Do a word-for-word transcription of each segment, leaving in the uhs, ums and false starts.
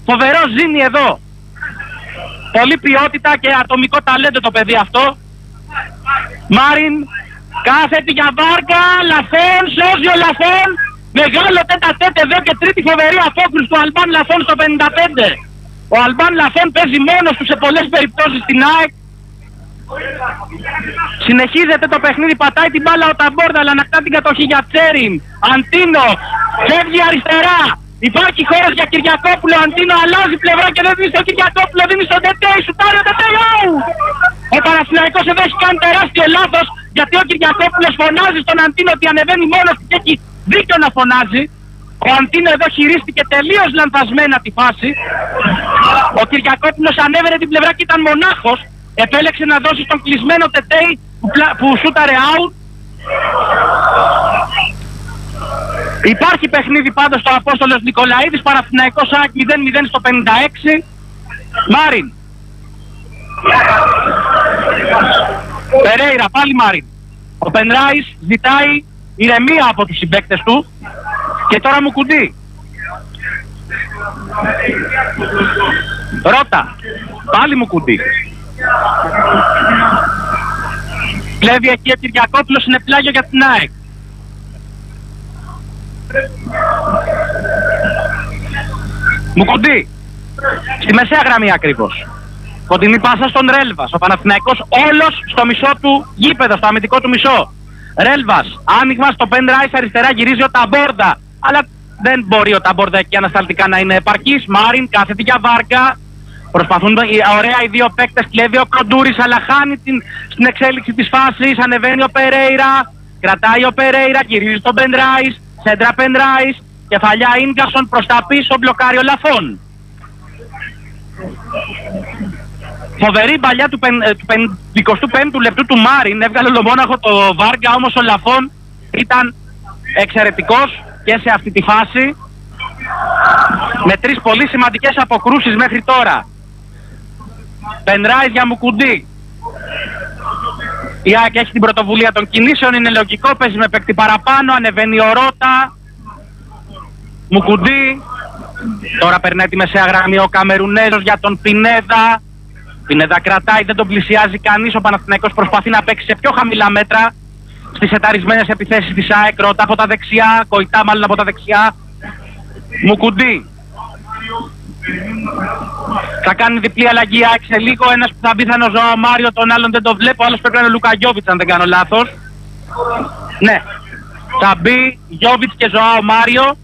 Φοβερό Ζήνη εδώ. Πολύ ποιότητα και ατομικό ταλέντο το παιδί αυτό. Μάριν, κάθετη για Βάρκα, Λαφόν, σώζει ο Λαφόν. Μεγάλο τέτα τέτα εδώ και τρίτη φοβερή απόκριση του Αλμπάν Λαφόν στο πενήντα πέντε. Ο Αλμπάν Λαφόν παίζει μόνος του σε πολλές περιπτώσεις στην ΑΕΚ. Συνεχίζεται το παιχνίδι, πατάει την μπάλα ο Ταμπόρδα, αλλά ανακτά την κατοχή για Τσέριν. Αντίνο, φεύγει αριστερά. Υπάρχει χώρος για Κυριακόπουλο. Αντίνο αλλάζει πλευρά και δεν δίνει στο Κυριακόπουλο, δίνει στον Τετέι. Σουτάρει ο Τετέι. Ο Παναθηναϊκός εδώ έχει κάνει τεράστιο λάθος, γιατί ο Κυριακόπουλος φωνάζει στον Αντίνο ότι ανεβαίνει μόνος του και έχει δίκιο να φωνάζει. Ο Αντίνο εδώ χειρίστηκε τελείως λανθασμένα τη φάση. Ο Κυριακόπουλος ανέβαινε την πλευρά και ήταν μονάχος. Επέλεξε να δώσει στον κλεισμένο Τετέι που, που σούταρε out. Υπάρχει παιχνίδι πάντως στο Απόστολος Νικολαίδης, Παναθηναϊκός ΑΕΚ μηδέν μηδέν στο πενήντα έξι. Μάριν. Περέιρα, πάλι Μάριν. Ο Πενράης ζητάει ηρεμία από τους συμπαίκτες του και τώρα μου κουντί. Ρώτα, πάλι μου κουντί. Κλέβει εκεί ο Κυριακόπουλος, είναι πλάγιο για την ΑΕΚ. Μου κουντί. Στη μεσαία γραμμή ακριβώς. Κοντινή πάσα στον Ρέλβας. Ο Παναθηναϊκός όλος στο μισό του γήπεδο, στο αμυντικό του μισό. Ρέλβας, άνοιγμα στο Πενράης αριστερά, γυρίζει ο Ταμπόρδα. Αλλά δεν μπορεί ο Ταμπόρδα εκεί ανασταλτικά να είναι επαρκής. Μάριν κάθεται για Βάρκα. Προσπαθούν ωραία οι δύο παίκτες, κλέβει ο Κοντούρης, αλλά χάνει την, στην εξέλιξη της φάσης. Ανεβαίνει ο Περέιρα, κρατάει ο Περέιρα, γυρίζει στον Πενράης. Σέντρα Πενράης, κεφαλιά Ίνγκασον, προς τα πίσω, μπλοκάρει ο Λαφόν. Φοβερή παλιά του, πεν, του πενηκοστού πέμπτου λεπτού του Μάριν, έβγαλε ολομόναχο το Βάρκα, όμως ο Λαφόν ήταν εξαιρετικός και σε αυτή τη φάση, με τρεις πολύ σημαντικές αποκρούσεις μέχρι τώρα. Πενράης για Μουκουντή. Η ΑΕΚ έχει την πρωτοβουλία των κινήσεων, είναι λογικό, παίζει με παίκτη παραπάνω, ανεβαίνει ο Ρώτα. Μουκουντή. Τώρα περνάει τη μεσαία γραμμή ο Καμερουνέζος για τον Πινέδα. Πινέδα κρατάει, δεν τον πλησιάζει κανείς. Ο Παναθηναϊκός προσπαθεί να παίξει σε πιο χαμηλά μέτρα στις εταρισμένες επιθέσεις της ΑΕΚ. Ρώτα από τα δεξιά, Κοϊτά μάλλον από τα δεξιά. Μουκουντή. Θα κάνει διπλή αλλαγή η ΑΕΚ σε λίγο. Ένας που θα μπει θα είναι ο Ζωάο Μάριο, τον άλλον δεν το βλέπω. Άλλος πρέπει να είναι ο Λούκα Γιόβιτς, αν δεν κάνω λάθος. Ναι. Θα μπει Γιόβιτς και Ζωάο Μάριο.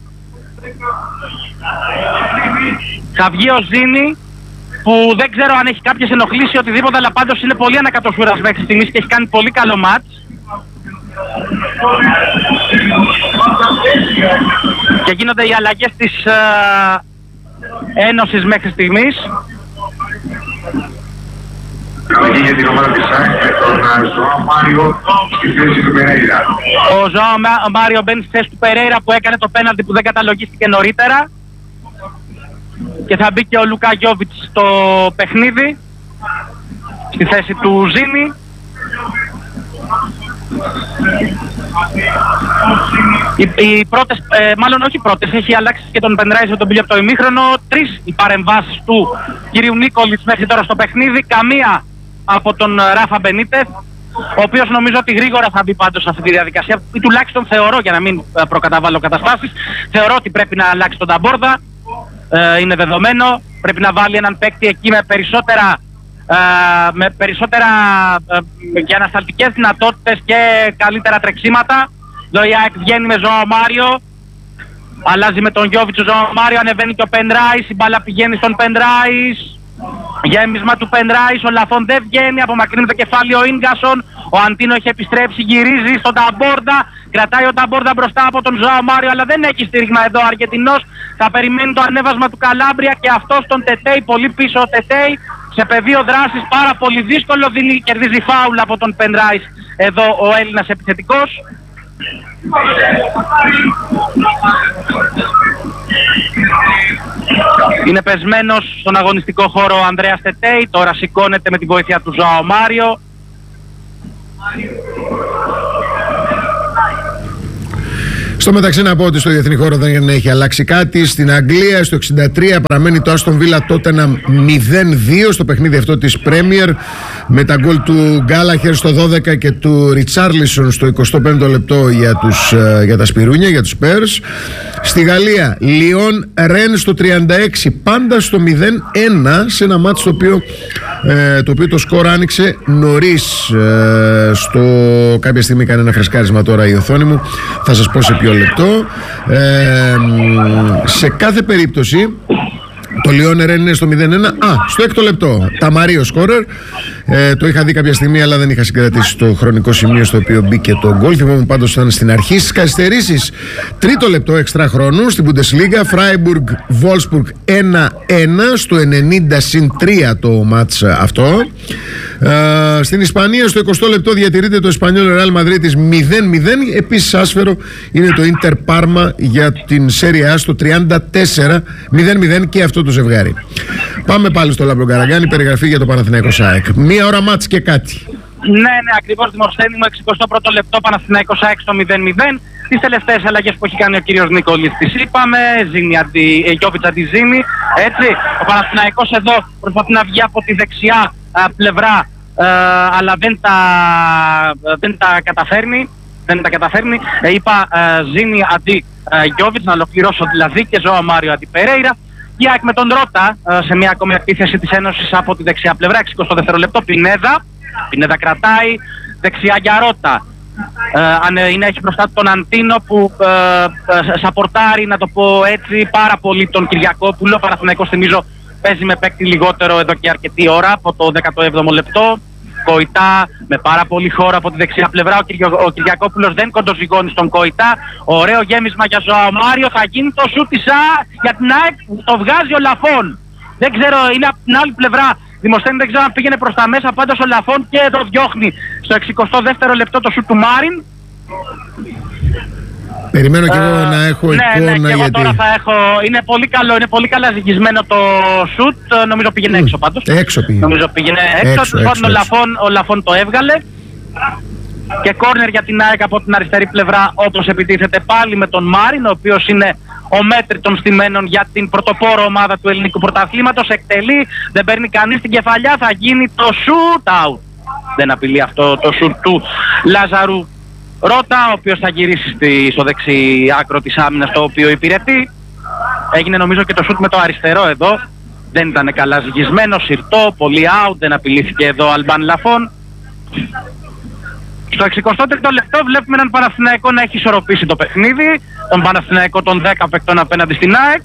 Θα βγει ο Ζήνη, που δεν ξέρω αν έχει κάποιες ενοχλήσεις ή οτιδήποτε, αλλά πάντως είναι πολύ ανακατοσούρας μέχρι στιγμής και έχει κάνει πολύ καλό μάτς. Και γίνονται οι αλλαγές της uh, Ένωσης μέχρι στιγμής. Αλλαγή για την ομάδα της ΑΕΚ με τον Ζωάο Μάριο στη θέση του Περέιρα. Ο Ζωάο Μάριο μπαίνει στη θέση του Περέιρα που έκανε το πέναλτι που δεν καταλογίστηκε νωρίτερα. Και θα μπει και ο Λούκα Γιόβιτς στο παιχνίδι στη θέση του Ζήνη. Οι, οι πρώτες, ε, μάλλον όχι οι πρώτες, έχει αλλάξει και τον Πενράης, τον πήγε από το ημίχρονο. Τρεις οι παρεμβάσεις του κυρίου Νίκολιτς μέχρι τώρα στο παιχνίδι. Καμία από τον Ράφα Μπενίτεθ, ο οποίος νομίζω ότι γρήγορα θα μπει πάντως σε αυτή τη διαδικασία, ή τουλάχιστον θεωρώ, για να μην προκαταβάλω καταστάσεις, θεωρώ ότι πρέπει να αλλάξει τον Ταμπόρδα. Ε, είναι δεδομένο, πρέπει να βάλει έναν παίκτη εκεί με περισσότερα ε, με περισσότερα ε, και ανασταλτικές δυνατότητες και καλύτερα τρεξίματα. Εδώ η ΑΕΚ βγαίνει με Ζωάο Μάριο, αλλάζει με τον Γιόβιτς ο Ζωάο Μάριο, ανεβαίνει και ο Πενράης, η μπάλα πηγαίνει στον Πενράης, γέμισμα του Πενράης, ο Λαφόν δεν βγαίνει, απομακρύνει το κεφάλι ο Ίνγκασον, ο Αντίνο έχει επιστρέψει, γυρίζει στον Ταμπόρδα, κρατάει ο Ταμπόρδα μπροστά από τον Ζωάο Μάριο, αλλά δεν έχει στήριγμα εδώ ο Αργεντινός, θα περιμένει το ανέβασμα του Καλάμπρια και αυτό στον Τετέι, πολύ πίσω ο Τετέι, σε πεδίο δράσης πάρα πολύ δύσκολο, δίνει, κερδίζει φάουλ από τον Πενράης εδώ ο Έλληνας επιθετικός. Είναι πεσμένος στον αγωνιστικό χώρο ο Ανδρέας Τετέι, τώρα σηκώνεται με τη βοήθεια του Ζωάο Μάριο. Στο μεταξύ να πω ότι στο διεθνή χώρο δεν έχει αλλάξει κάτι. Στην Αγγλία στο εξήντα τρία παραμένει το Aston Villa Tottenham μηδέν δύο στο παιχνίδι αυτό της Premier, με τα γκολ του Γκάλαχερ στο δώδεκα και του Ριτσάρλισον στο εικοστό πέμπτο λεπτό για, τους, για τα Σπυρούνια, για τους Spurs. Στη Γαλλία Λιόν Ρεν στο τριάντα έξι, πάντα στο μηδέν ένα, σε ένα μάτσο το οποίο, ε, το οποίο το σκορ άνοιξε νωρίς. ε, στο... κάποια στιγμή κάνει ένα φρεσκάρισμα τώρα η οθόνη μου, θα σας πω σε ποιο λεπτό. ε, σε κάθε περίπτωση το Λιόν Ρεν είναι στο μηδέν ένα. Α, στο έκτο λεπτό Ταμαρίο σκόρερ. ε, Το είχα δει κάποια στιγμή, αλλά δεν είχα συγκρατήσει το χρονικό σημείο στο οποίο μπήκε το γκολ. Θυμόμουν πάντως ήταν στην αρχή. Στις καθυστερήσεις, τρίτο λεπτό εξτρά χρόνου στην Bundesliga, Φράιμπουργκ Βόλσπουργκ ένα ένα, στο ενενήντα συν τρία το μάτς αυτό. ε, Στην Ισπανία στο εικοστό λεπτό διατηρείται το Εσπανιόλ Ρεάλ Μαδρίτης μηδέν μηδέν. Επίσης άσφαιρο είναι το Ίντερ Πάρμα για την Σέρια Α στο τριάντα τέσσερα, μηδέν μηδέν και αυτό το ζευγάρι. Πάμε πάλι στο Λάμπρο Καραγκάνη, περιγραφή για το Παναθηναϊκός ΑΕΚ. Μία ώρα μάτς και κάτι. Ναι, ναι, ακριβώς, Δημοσθένη μου, εξηκοστό πρώτο λεπτό, Παναθηναϊκός ΑΕΚ στο μηδέν μηδέν. Τις τελευταίες αλλαγές που έχει κάνει ο κύριος Νικόλης τις είπαμε, Ζήνη αντι, ε, Γιώβιτς αντι Ζήνη, έτσι. Ο Παναθηναϊκός εδώ προσπαθεί να βγει από τη δεξιά α, πλευρά, α, αλλά δεν τα, δεν τα καταφέρνει. Δεν τα καταφέρνει. Ε, είπα α, Ζήνη αντι Γιώβιτς, να ολοκληρώσω δηλαδή, και Ζωά Μάριο αντι Περέιρα. Η ΑΕΚ με τον Ρώτα σε μια ακόμη επίθεση της Ένωσης από τη δεξιά πλευρά, εξηκοστό δεύτερο λεπτό, Πινέδα. Πινέδα κρατάει, δεξιά για Ρώτα. Ε, αν είναι, έχει μπροστά τον Αντίνο που ε, ε, σαπορτάρει, να το πω έτσι, πάρα πολύ τον Κυριακόπουλο. Ο Παναθηναϊκός, θυμίζω, παίζει με παίκτη λιγότερο εδώ και αρκετή ώρα, από το δέκατο έβδομο λεπτό. Κοϊτά με πάρα πολύ χώρο από τη δεξιά πλευρά. Ο, Κυριακο, ο Κυριακόπουλος δεν κοντοζυγώνει στον Κοϊτά. Ωραίο γέμισμα για Ζωάο Μάριο. Θα γίνει το σούτ της Α για την ΑΕΚ. Το βγάζει ο Λαφών. Δεν ξέρω, είναι από την άλλη πλευρά. Δημοσθένη, δεν ξέρω αν πήγαινε προς τα μέσα. Πάντως ο Λαφών και εδώ διώχνει στο εξηκοστό δεύτερο λεπτό το σούτ του Μάριν. Περιμένω και εγώ ε, να έχω ναι, εικόνα, ναι, και εγώ γιατί... τώρα θα έχω... Είναι πολύ καλό, είναι πολύ καλά ζυγισμένο το σουτ. Νομίζω πήγαινε mm, έξω πάντως. Έξω πήγαινε. Νομίζω πήγαινε έξω. έξω, έξω, έξω. Ο, Λαφών, ο Λαφών το έβγαλε. Και κόρνερ για την ΑΕΚ από την αριστερή πλευρά, όπως επιτίθεται πάλι με τον Μάριν, ο οποίος είναι ο μέτρη των στημένων για την πρωτοπόρο ομάδα του ελληνικού πρωταθλήματος. Εκτελεί, δεν παίρνει κανείς την κεφαλιά, θα γίνει το shoot out. Δεν απειλεί αυτό το shoot του Λάζαρου Ρώτα, ο οποίος θα γυρίσει στη, στο δεξί άκρο της άμυνας, το οποίο υπηρετεί. Έγινε νομίζω και το shoot με το αριστερό εδώ. Δεν ήταν καλά ζυγισμένο, συρτό, πολύ out, δεν απειλήθηκε εδώ ο Αλμπάν Λαφών. Στο εξηκοστό τρίτο λεπτό βλέπουμε έναν Παναθηναϊκό να έχει ισορροπήσει το παιχνίδι. Τον Παναθηναϊκό των δέκα παικτών απέναντι στην ΑΕΚ.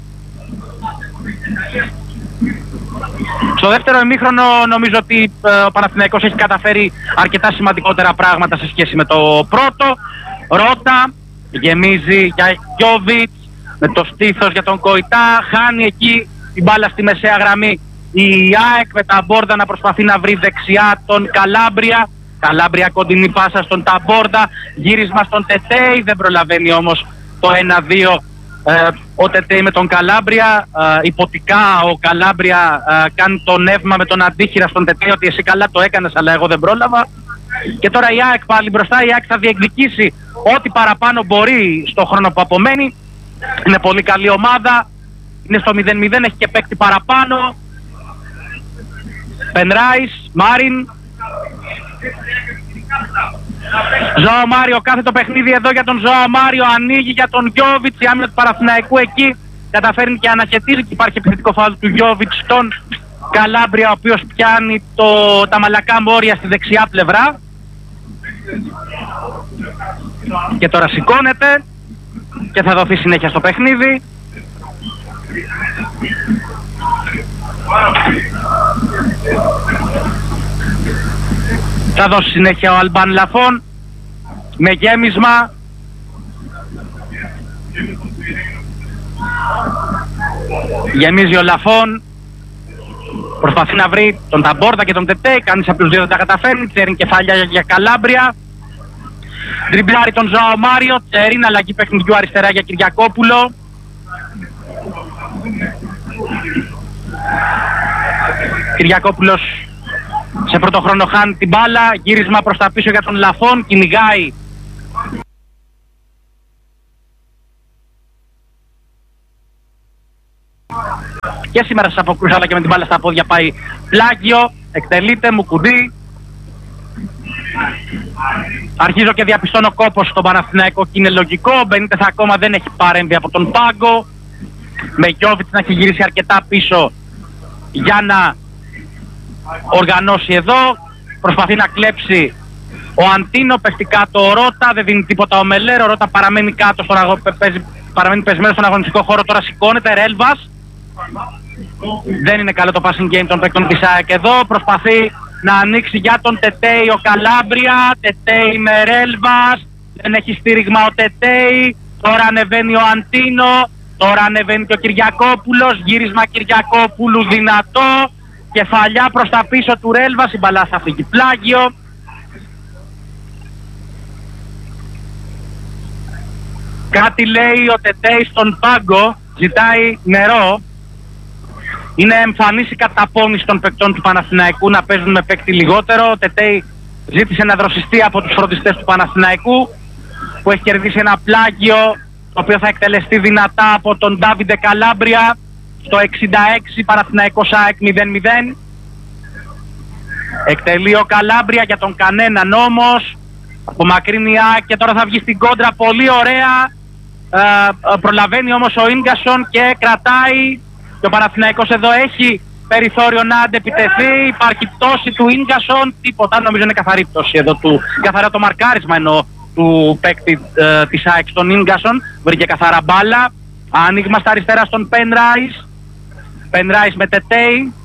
Στο δεύτερο ημίχρονο νομίζω ότι ε, ο Παναθηναϊκός έχει καταφέρει αρκετά σημαντικότερα πράγματα σε σχέση με το πρώτο. Ρώτα, γεμίζει για Γιώβιτς, με το στήθος για τον Κοϊτά, χάνει εκεί την μπάλα στη μεσαία γραμμή η ΑΕΚ, με τα Μπόρδα να προσπαθεί να βρει δεξιά τον Καλάμπρια. Καλάμπρια κοντινή πάσα στον Ταμπόρδα, γύρισμα στον Τετέι, δεν προλαβαίνει όμως το ένα δύο ε, ο Τετέι με τον Καλάμπρια. Ε, υποτικά ο Καλάμπρια ε, κάνει το νεύμα με τον αντίχειρα στον Τετέι, ότι εσύ καλά το έκανες αλλά εγώ δεν πρόλαβα. Και τώρα η ΑΕΚ πάλι μπροστά, η ΑΕΚ θα διεκδικήσει ό,τι παραπάνω μπορεί στο χρόνο που απομένει. Είναι πολύ καλή ομάδα, είναι στο μηδέν μηδέν, έχει και παίκτη παραπάνω. Πενράις, Μάριν. Ζωάο Μάριο, κάθε το παιχνίδι εδώ για τον Ζωάο Μάριο, ανοίγει για τον Γιώβιτς, η άμυνα του Παναθηναϊκού εκεί καταφέρνει και αναχαιτίζει, και υπάρχει επιθετικό φάουλ του Γιώβιτς στον Καλάμπρια, ο οποίος πιάνει το, τα μαλακά μόρια στη δεξιά πλευρά. Και τώρα σηκώνεται και θα δοθεί συνέχεια στο παιχνίδι. Θα δώσει συνέχεια ο Αλμπάν Λαφών με γέμισμα. Γεμίζει ο Λαφών. Προσπαθεί να βρει τον Ταμπόρδα και τον Τετέ. Κανείς από τους δύο δεν τα καταφέρνει. Τσέριν κεφάλια για Καλάμπρια. Τριμπλάρει τον Ζωάο Μάριο. Τσέριν, αλλαγή παιχνιδιού αριστερά για Κυριακόπουλο. Κυριακόπουλος σε πρώτο χρόνο χάνει την μπάλα, γύρισμα προς τα πίσω για τον Λαφών, κυνηγάει και σήμερα στις αποκρούσεις αλλά και με την μπάλα στα πόδια πάει πλάγιο, εκτελείται, Μουκουντή. Αρχίζω και διαπιστώνω κόπος στον Παναθηναϊκό και είναι λογικό. Ο Μπενίτεθ ακόμα δεν έχει παρέμβει από τον πάγκο. Με Γιώβιτς να έχει γυρίσει αρκετά πίσω για να οργανώσει εδώ. Προσπαθεί να κλέψει ο Αντίνο, πέφτει κάτω ο Ρώτα, δεν δίνει τίποτα ο Μελέρ. Ο Ρώτα παραμένει κάτω στον αγω... παίζει... παραμένει πεσμένος στον αγωνιστικό χώρο, τώρα σηκώνεται, Ρέλβας. Δεν είναι καλό το passing game των παίκτων της ΑΕΚ εδώ. Προσπαθεί να ανοίξει για τον Τετέι ο Καλάμπρια. Τετέι με Ρέλβας. Δεν έχει στήριγμα ο Τετέι. Τώρα ανεβαίνει ο Αντίνο. Τώρα ανεβαίνει και ο Κυριακόπουλος. Γύρισμα Κυριακόπουλου δυνατό. Κεφαλιά προς τα πίσω του Ρέλβας. Η μπαλά θα φύγει πλάγιο. Κάτι λέει ο Τετέι στον πάγκο. Ζητάει νερό. Είναι εμφανής η καταπώνηση των παικτών του Παναθηναϊκού να παίζουν με παίκτη λιγότερο. Ο Τετέι ζήτησε να δροσιστεί από τους φροντιστές του Παναθηναϊκού, που έχει κερδίσει ένα πλάγιο το οποίο θα εκτελεστεί δυνατά από τον Ντάβιντε Καλάμπρια στο εξήντα έξι. Παναθηναϊκός ΑΕΚ μηδέν μηδέν. Εκτελεί ο Καλάμπρια για τον κανέναν όμως. Απομακρύνει η ΑΕΚ και τώρα θα βγει στην κόντρα πολύ ωραία. ε, Προλαβαίνει όμως ο Ίνγκασον και κρατάει. Και ο Παναθηναϊκός εδώ έχει περιθώριο να αντεπιτεθεί. Υπάρχει πτώση του Ίνγκασον. Τίποτα, νομίζω είναι καθαρή πτώση εδώ του. Καθαρά το μαρκάρισμα εννοώ του παίκτη ε, της ΑΕΚ στον Ίνγκασον. Βρήκε καθαρά μπάλα. Άνοιγμα στα αριστερά στον Πενράις. Πενράις με Τετέι.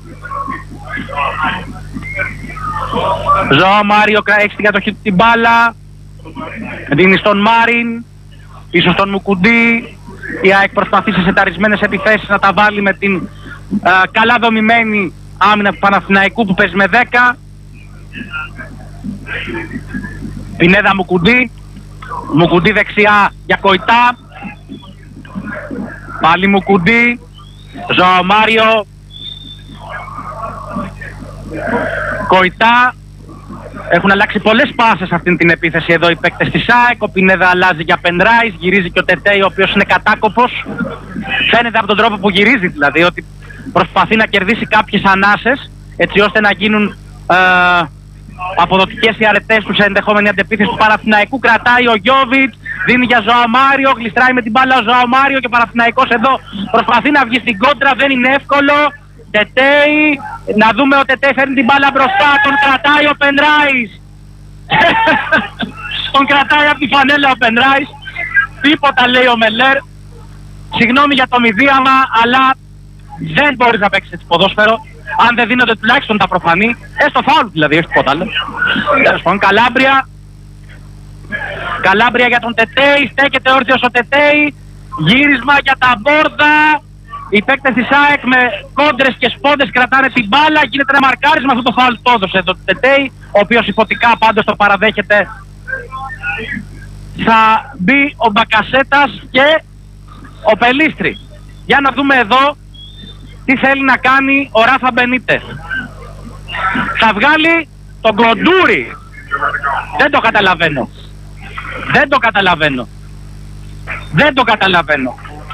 Ζωά Μάριο έχει στην κατοχή του την μπάλα. Δίνει στον Μάριν. Πίσω στον Μουκουντή. Η ΑΕΚ προσπαθεί σε σεταρισμένες επιθέσεις να τα βάλει με την α, καλά δομημένη άμυνα του Παναθηναϊκού που παίζει με δέκα. Πινέδα Μουκουντή. Μουκουντή δεξιά για Κοϊτά. Πάλι Μουκουντή. Ζωά Μάριο. Κοϊτά. Έχουν αλλάξει πολλές πάσες αυτήν την επίθεση εδώ οι παίκτες της ΑΕΚ. Ο Πινέδα αλλάζει για Πενράις, γυρίζει και ο Τετέι ο οποίος είναι κατάκοπος. Φαίνεται από τον τρόπο που γυρίζει δηλαδή ότι προσπαθεί να κερδίσει κάποιες ανάσες έτσι ώστε να γίνουν ε, αποδοτικές οι αρετές του σε ενδεχόμενη αντεπίθεση του Παναθηναϊκού. Κρατάει ο Γιώβιτς, δίνει για Ζωαμάριο, γλιστράει με την μπάλα ο Ζωαμάριο και ο Παναθηναϊκός εδώ προσπαθεί να βγει στην κόντρα, δεν είναι εύκολο. Τετέι, να δούμε ο Τετέι φέρνει την μπάλα μπροστά, τον κρατάει ο Πενράις. Τον κρατάει από τη φανέλα ο Πενράις. Τίποτα λέει ο Μελέρ. Συγγνώμη για το μηδίαμα, αλλά δεν μπορείς να παίξεις έτσι ποδόσφαιρο αν δεν δίνονται τουλάχιστον τα προφανή. Έστω φάουλ δηλαδή, όχι τίποτα άλλο. Τέλος πάντων, Καλάμπρια. Καλάμπρια για τον Τετέι, στέκεται όρθιος ο Τετέι. Γύρισμα για τα μπόρδα. Οι παίκτες της ΑΕΚ με κόντρες και σπόντες κρατάνε την μπάλα. Γίνεται ένα μαρκάρισμα, αυτό το φάουλ το έδωσε εδώ το Τετέι, ο οποίος υποτικά πάντως το παραδέχεται. Θα μπει ο Μπακασέτας και ο Πελίστρη. Για να δούμε εδώ τι θέλει να κάνει ο Ράφα Μπενίτεθ. Θα βγάλει τον Κοντούρη. Δεν το καταλαβαίνω. Δεν το καταλαβαίνω. Δεν το καταλαβαίνω.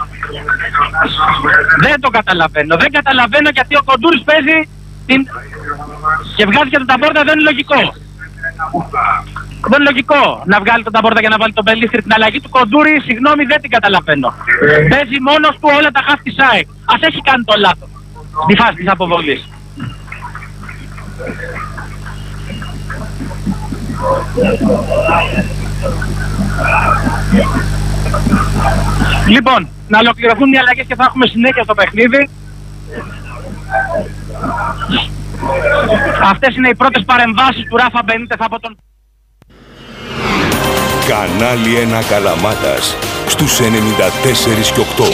Δεν το καταλαβαίνω. Δεν καταλαβαίνω γιατί ο Κοντούρης παίζει την... και βγάζει και τον Ταμπόρτα. Δεν είναι λογικό. Δεν είναι λογικό να βγάλει τον Ταμπόρτα για να βάλει τον Πελίστρη. Την αλλαγή του Κοντούρη, συγγνώμη, δεν την καταλαβαίνω. Παίζει μόνος του όλα τα χαφ της ΑΕΚ. Ας έχει κάνει το λάθος στη φάση της αποβολής. Λοιπόν, να ολοκληρωθούν οι αλλαγές και θα έχουμε συνέχεια στο παιχνίδι. Αυτές είναι οι πρώτες παρεμβάσεις του Ράφα Μπενίτεθ από τον... Κανάλι ένα Καλαμάτας στους ενενήντα τέσσερα και οκτώ.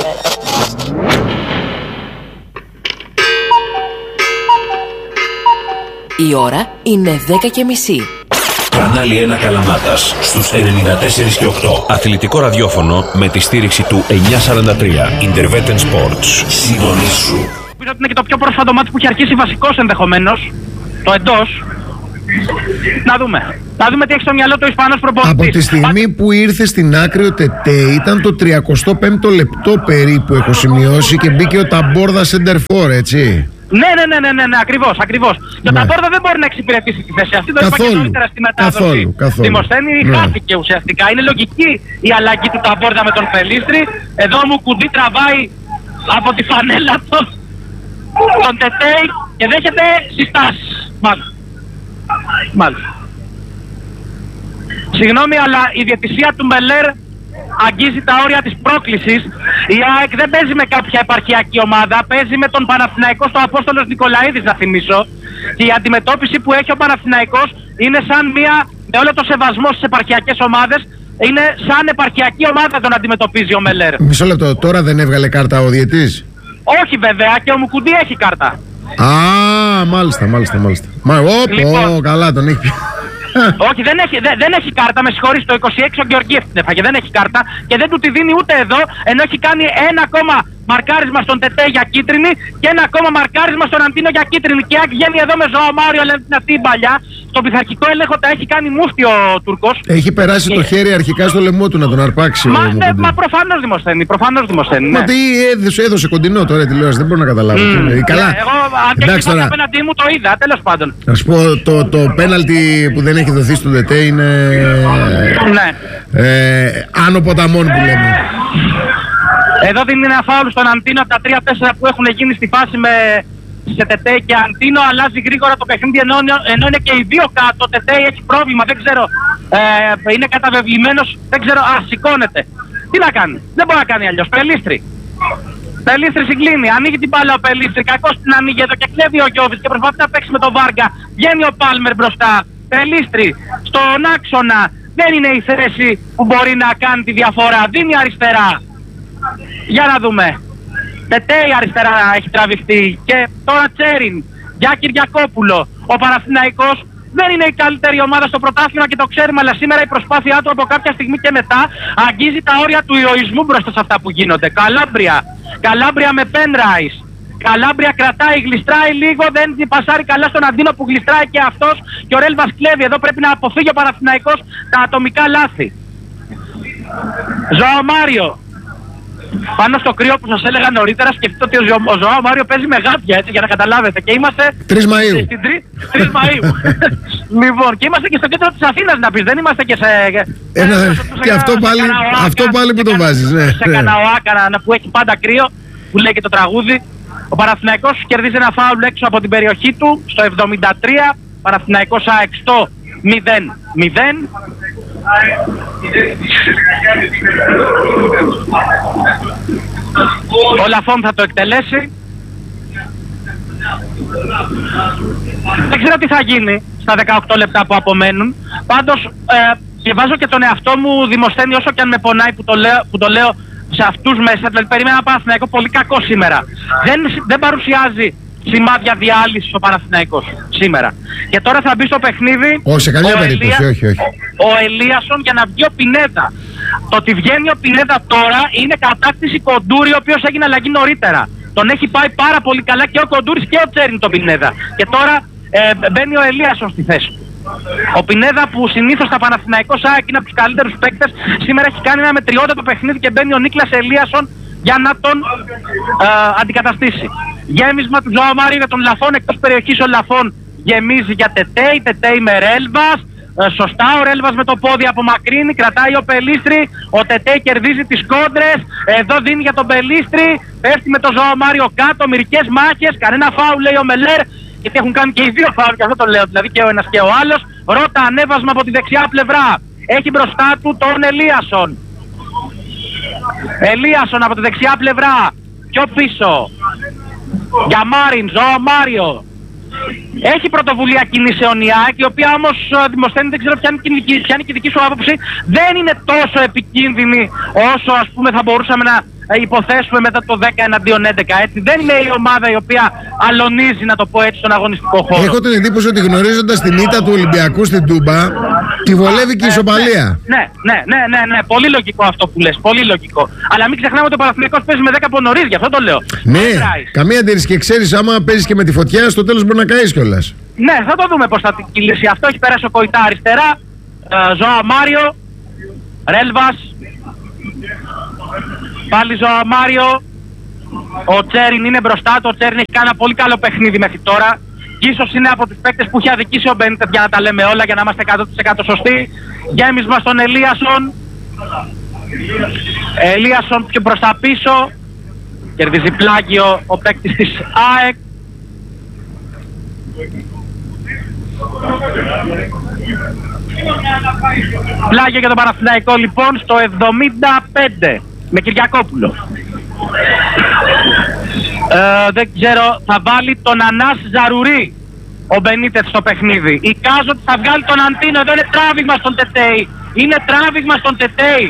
Η ώρα είναι δέκα και μισή. Κανάλι ένα Καλαμάτας στους ενενήντα τέσσερα και οκτώ. Αθλητικό ραδιόφωνο με τη στήριξη του εννιακόσια σαράντα τρία. Intervetten Sports. Συντονίσου. Νομίζω ότι είναι και το πιο πρόσφατο μάτι που έχει αρχίσει βασικός ενδεχομένως. Το εντός. Να δούμε. Να δούμε τι έχει στο μυαλό του ο Ισπανός προπονητής. Από τη στιγμή που ήρθε στην άκρη ο Τετέ ήταν το τριακοστό πέμπτο λεπτό περίπου, έχω σημειώσει, και μπήκε ο Ταμπόρδα σεντερφόρ, έτσι. Ναι, ναι, ναι, ναι, ναι, ναι, ακριβώς, ακριβώς. Και ο Ναι. Ταμπόρδα δεν μπορεί να εξυπηρετήσει τη θέση αυτή. Το είπα και Καθόλου. νωρίτερα στη μετάδοση. Καθόλου, καθόλου. Δημοσθένη Ναι. χάθηκε ουσιαστικά. Είναι λογική η αλλαγή του Ταμπόρδα με τον Πελίστρη. Εδώ μου κουντί τραβάει από τη φανέλα του τον Τετέι και δέχεται συστάσεις. Μάλιστα. Μάλιστα. Συγγνώμη, αλλά η διαιτησία του Μελέρ αγγίζει τα όρια της πρόκλησης. Η ΑΕΚ δεν παίζει με κάποια επαρχιακή ομάδα, παίζει με τον Παναθηναϊκό στο Απόστολος Νικολαίδης, να θυμίσω. Και η αντιμετώπιση που έχει ο Παναθηναϊκός είναι σαν μία, με όλο το σεβασμό στις επαρχιακές ομάδες, είναι σαν επαρχιακή ομάδα τον αντιμετωπίζει ο Μελέρ. Μισό λεπτό, τώρα δεν έβγαλε κάρτα ο διαιτής? Όχι βέβαια, και ο Μουκουντή έχει κάρτα. Α, μάλιστα, μάλιστα, μάλιστα. Μα, όπ, Λοιπόν. ω, καλά, τον έχει πει. Όχι, δεν έχει, δεν, δεν έχει κάρτα, με συγχωρείς, το είκοσι έξι ο Γεωργίευ την έφαγε, δεν έχει κάρτα και δεν του τη δίνει ούτε εδώ, ενώ έχει κάνει ένα ακόμα μαρκάρισμα στον Τετέ για κίτρινη και ένα ακόμα μαρκάρισμα στον Αντίνο για κίτρινη. Και βγαίνει εδώ με Ζωομάριο, λένε την αυτή η παλιά. Στον πειθαρχικό έλεγχο τα έχει κάνει μούφτι ο Τούρκος. Έχει περάσει το χέρι αρχικά στο λαιμό του να τον αρπάξει. Μα, ο ναι, Μουκουντή. μα προφανώς δημοσθένει, προφανώς δημοσθένει. Μα Ναι. τι έδωσε, έδωσε κοντινό τώρα τηλεόραση, δεν μπορώ να καταλάβω. Μμμ. Τι είναι. Καλά. Ναι, εγώ αν και Εντάξει έχει τώρα. απέναντί μου το είδα, τέλος πάντων. Να σου πω, το, το πέναλτι που δεν έχει δοθεί στον Τετέ είναι Ναι. ε, άνω ποταμών που λέμε. Εδώ δίνει ένα φάουλ στον Αντίνο από τα τρία τέσσερα που έχουν γίνει στη φάση με σε Τετέ και Αντίνο. Αλλάζει γρήγορα το παιχνίδι ενώ, ενώ είναι και οι δύο κάτω. Τετέ έχει πρόβλημα, δεν ξέρω. Ε, είναι καταβεβλημένος, δεν ξέρω. Α, σηκώνεται. Τι να κάνει, δεν μπορεί να κάνει αλλιώς. Πελίστρη. Πελίστρη συγκλίνει, ανοίγει την μπάλα ο Πελίστρη. Κακώς την ανοίγει εδώ και κλέβει ο Γιώβης και προσπαθεί να παίξει με τον Βάργα. Βγαίνει ο Πάλμερ μπροστά. Πελίστρη στον άξονα. Δεν είναι η θέση που μπορεί να κάνει τη διαφορά. Δίνει αριστερά. Για να δούμε. Τετέι αριστερά έχει τραβηχτεί. Και τώρα Τσέριν. Για Κυριακόπουλο. Ο Παναθηναϊκός δεν είναι η καλύτερη ομάδα στο πρωτάθλημα και το ξέρουμε, αλλά σήμερα η προσπάθειά του από κάποια στιγμή και μετά αγγίζει τα όρια του ηρωισμού μπροστά σε αυτά που γίνονται. Καλάμπρια. Καλάμπρια με Πένραις. Καλάμπρια κρατάει, γλιστράει λίγο, δεν πασάρει καλά στον Αντίνο που γλιστράει και αυτός. Και ο Ρέλβας κλέβει. Εδώ πρέπει να αποφύγει ο Παναθηναϊκός τα ατομικά λάθη. Ζωομάριο. Πάνω στο κρύο που σας έλεγα νωρίτερα, σκεφτείτε ότι ο, Ζω, ο Ζωά Μάριο παίζει με γάτια, έτσι, για να καταλάβετε. Και είμαστε τρεις Μαΐου. στην τρεις Μαΐου. Λοιπόν, και είμαστε και στο κέντρο της Αθήνας, να πεις. Δεν είμαστε και σε... Ένα, σε, και σε, αυτό σε πάλι, Καναοάκα, αυτό πάλι που το σε, βάζεις, ναι. Σε Καναοάκα που έχει πάντα κρύο, που λέει και το τραγούδι. Ο Παναθηναϊκός κερδίζει ένα φάουλ έξω από την περιοχή του, στο εβδομήντα τρία. Παναθηναϊκός ΑΕΚ στο μηδέν μηδέν. Ο Λαφόν θα το εκτελέσει. Δεν ξέρω τι θα γίνει στα δεκαοκτώ λεπτά που απομένουν. Πάντως ε, και βάζω και τον εαυτό μου Δημοσθένη, όσο και αν με πονάει που το λέω, που το λέω σε αυτούς μέσα. Δηλαδή περίμενα ένα Παναθηναϊκό πολύ κακό σήμερα. Δεν, δεν παρουσιάζει σημάδια διάλυσης ο Παναθηναϊκός σήμερα. Και τώρα θα μπει στο παιχνίδι. Όχι, σε καμία ο περίπτωση, Ελία- όχι, όχι. Ο Ελίασον για να βγει ο Πινέδα. Το ότι βγαίνει ο Πινέδα τώρα είναι κατάκτηση Κοντούρη, ο οποίος έγινε αλλαγή νωρίτερα. Τον έχει πάει πάρα πολύ καλά και ο Κοντούρης και ο Τσέριν τον Πινέδα. Και τώρα ε, μπαίνει ο Ελίασον στη θέση του. Ο Πινέδα που συνήθως στα Παναθηναϊκός ΑΕΚ είναι από τους καλύτερους παίκτες, σήμερα έχει κάνει ένα μετριότατο παιχνίδι και μπαίνει ο Νίκλας Ελίασον για να τον ε, αντικαταστήσει. Γέμισμα του Ζωομάριου για τον Λαφόν, εκτός περιοχής ο Λαφόν γεμίζει για Τετέι, Τετέι με Ρέλβας. Ε, σωστά ο Ρέλβας με το πόδι απομακρύνει, κρατάει ο Πελίστρη, ο Τετέι κερδίζει τις κόντρες, εδώ δίνει για τον Πελίστρη, πέφτει με τον Ζωομάριο κάτω, μερικές μάχες, κανένα φάουλ λέει ο Μελέρ, γιατί έχουν κάνει και οι δύο φάουλ και αυτό το λέω, δηλαδή και ο ένας και ο άλλος. Ρώτα ανέβασμα από τη δεξιά πλευρά, έχει μπροστά του τον Ελίασον. Ελίασον από τη δεξιά πλευρά, πιο πίσω, για Μάριν, Ζωομάριο. Έχει πρωτοβουλία κίνηση ο Νιάκ, η οποία όμως Δημοσθένη, δεν ξέρω ποια είναι, ποια είναι και η δική σου άποψη, δεν είναι τόσο επικίνδυνη όσο ας πούμε θα μπορούσαμε να υποθέσουμε μετά το δέκα εναντίον έντεκα, έτσι. Δεν είναι η ομάδα η οποία αλωνίζει, να το πω έτσι, στον αγωνιστικό χώρο. Έχω την εντύπωση ότι γνωρίζοντας την ήττα του Ολυμπιακού στην Τούμπα, Τη βολεύει και η ισοπαλία. Ναι, ναι, ναι, ναι, ναι, πολύ λογικό αυτό που λες, πολύ λογικό. Αλλά μην ξεχνάμε ότι ο Παναθηναϊκός παίζει με δέκα από νωρίς, γι' αυτό το λέω. Ναι, καμία αντίρρηση, και ξέρεις, άμα παίζεις και με τη φωτιά, στο τέλος μπορεί να καείς κιόλας. Ναι, θα το δούμε πώς θα την κυλήσει αυτό. Έχει περάσει ο Κοϊτά αριστερά, ε, Ζωά Μάριο, Ρέλβας, πάλι Ζωά Μάριο, ο Τσέριν είναι μπροστά του, ο Τσέριν έχει κάνει ένα πολύ καλό παιχνίδι μέχρι τώρα. Και ίσως είναι από τους παίκτες που έχει αδικήσει ο Μπένιτεφ, για να τα λέμε όλα, για να είμαστε εκατό τοις εκατό σωστοί. Γέμισμα στον Ελίασον. Ελίασον πιο προς τα πίσω. Κερδίζει πλάγιο ο παίκτης της ΑΕΚ. Πλάγιο για τον Παναθηναϊκό λοιπόν στο εβδομήντα πέντε με Κυριακόπουλο. Ε, δεν ξέρω, θα βάλει τον Ανάς Ζαρουρί ο Μπενίτεθ στο παιχνίδι. Εικάζω ότι θα βγάλει τον Αντίνο. Εδώ είναι τράβηγμα στον Τετέι. Είναι τράβηγμα στον Τετέι.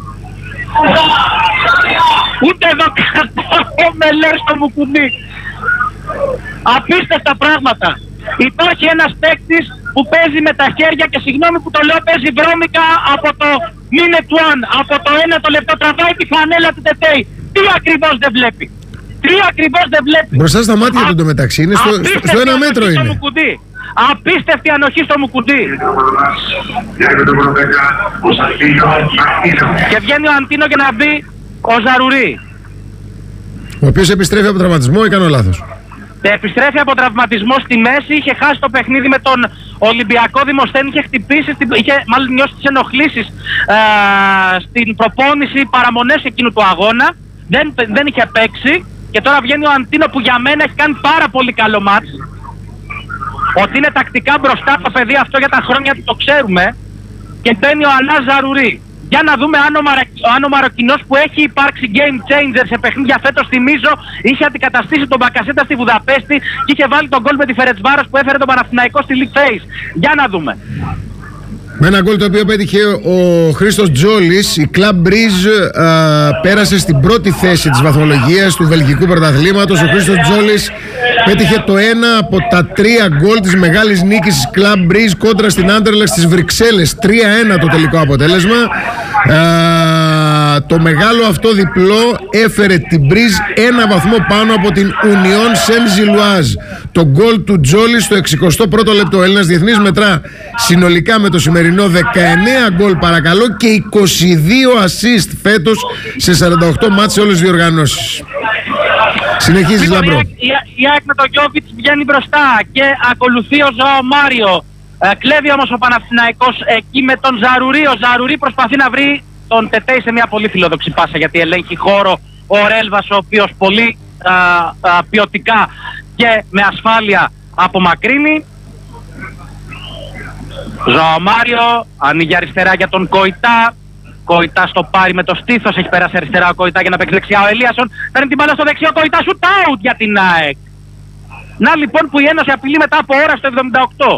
Ούτε εδώ κρατάω με λέει στο Μουκουντή. Απίστευτα πράγματα. Υπάρχει ένας παίκτης που παίζει με τα χέρια και συγγνώμη που το λέω, παίζει βρώμικα από το minute one, από το ένα το λεπτό, τραβάει τη φανέλα του Τετέι. Τι ακριβώς δεν βλέπει. Τι ακριβώς δεν βλέπει. Μπροστά στα μάτια του εντωμεταξύ είναι στο, στο ένα μέτρο είναι. Απίστευτη ανοχή στο Μουκουντή. Και βγαίνει ο Αντίνο για να μπει ο Ζαρουρί, ο οποίος επιστρέφει από τραυματισμό ή κάνω λάθος? Επιστρέφει από τραυματισμό στη μέση, είχε χάσει το παιχνίδι με τον Ολυμπιακό Δημοσθένη, είχε χτυπήσει, είχε μάλλον νιώσει τις ενοχλήσεις ε, στην προπόνηση, παραμονές εκείνου του αγώνα, δεν, δεν είχε παίξει και τώρα βγαίνει ο Αντίνο που για μένα έχει κάνει πάρα πολύ καλό μάτς, ότι είναι τακτικά μπροστά το παιδί αυτό για τα χρόνια του, το ξέρουμε, και μπαίνει ο Ανάς Ζαρουρί. Για να δούμε αν ο, Μαρα... αν ο Μαροκινός που έχει υπάρξει game changer σε παιχνίδια φέτος, θυμίζω, είχε αντικαταστήσει τον Μπακασέτα στη Βουδαπέστη και είχε βάλει τον γκολ με τη Φερετσβάρος που έφερε τον Παναθηναϊκό στη League Phase. Για να δούμε. Με ένα γκολ το οποίο πέτυχε ο Χρήστος Τζόλης, η Club Breeze α, πέρασε στην πρώτη θέση της βαθμολογίας του βελγικού πρωταθλήματος. Ο Χρήστος Τζόλης πέτυχε το ένα από τα τρία γκολ της μεγάλης νίκης της Club Breeze κόντρα στην Άντερλεχτ στις Βρυξέλλες. τρία ένα το τελικό αποτέλεσμα. Α, το μεγάλο αυτό διπλό έφερε την Breeze ένα βαθμό πάνω από την Union Saint-Gilloise. Το γκολ του Τζόλη στο εξηκοστό πρώτο λεπτό. Ο Έλληνας διεθνής μετρά συνολικά με το σημερινό δεκαεννέα γκολ παρακαλώ και είκοσι δύο assist φέτος σε σαράντα οκτώ μάτς σε όλες τις διοργανώσεις. Συνεχίζεις, Λάμπρο. Η ΑΕΚ με τον Γιόβιτς βγαίνει μπροστά και ακολουθεί ο Ζωάο Μάριο. Ε, κλέβει όμως ο Παναθηναϊκός εκεί με τον Ζαρουρί. Ο Ζαρουρί προσπαθεί να βρει τον Τετέι σε μια πολύ φιλόδοξη πάσα, γιατί ελέγχει χώρο ο Ρέλβας, ο οποίος πολύ α, α, ποιοτικά και με ασφάλεια απομακρύνει. Ζωάο Μάριο ανοίγει αριστερά για τον Κοϊτά. Κοϊτά στο πάρει με το στήθος, έχει περάσει αριστερά ο Κοϊτά για να παίξει δεξιά ο Ελίασον. Παίρνει την μπάλα στο δεξιό Κοϊτά, shoot out για την ΑΕΚ. Να λοιπόν που η Ένωση απειλεί μετά από ώρα στο εβδομήντα οκτώ.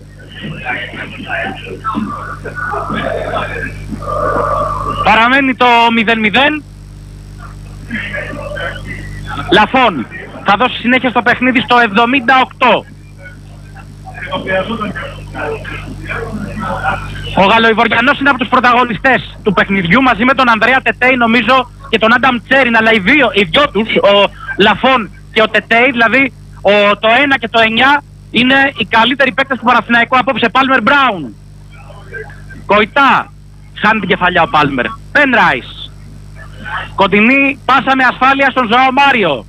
Παραμένει το μηδέν μηδέν. Λαφών θα δώσει συνέχεια στο παιχνίδι στο εβδομήντα οκτώ. Ο Γαλλοϊβοριανός είναι από τους πρωταγωνιστές του παιχνιδιού μαζί με τον Ανδρέα Τετέι νομίζω και τον Άνταμ Τσέριν, αλλά οι δύο, οι δυο τους, ο Λαφών και ο Τετέι, δηλαδή ο, το ένα και το εννιά είναι οι καλύτεροι παίκτες του Παναθηναϊκού απόψε. Πάλμερ Μπράουν, Κοϊτά, χάνει την κεφαλιά ο Πάλμερ, Πενράις, κοντινή πάσα με ασφάλεια στον Ζωάο Μάριο.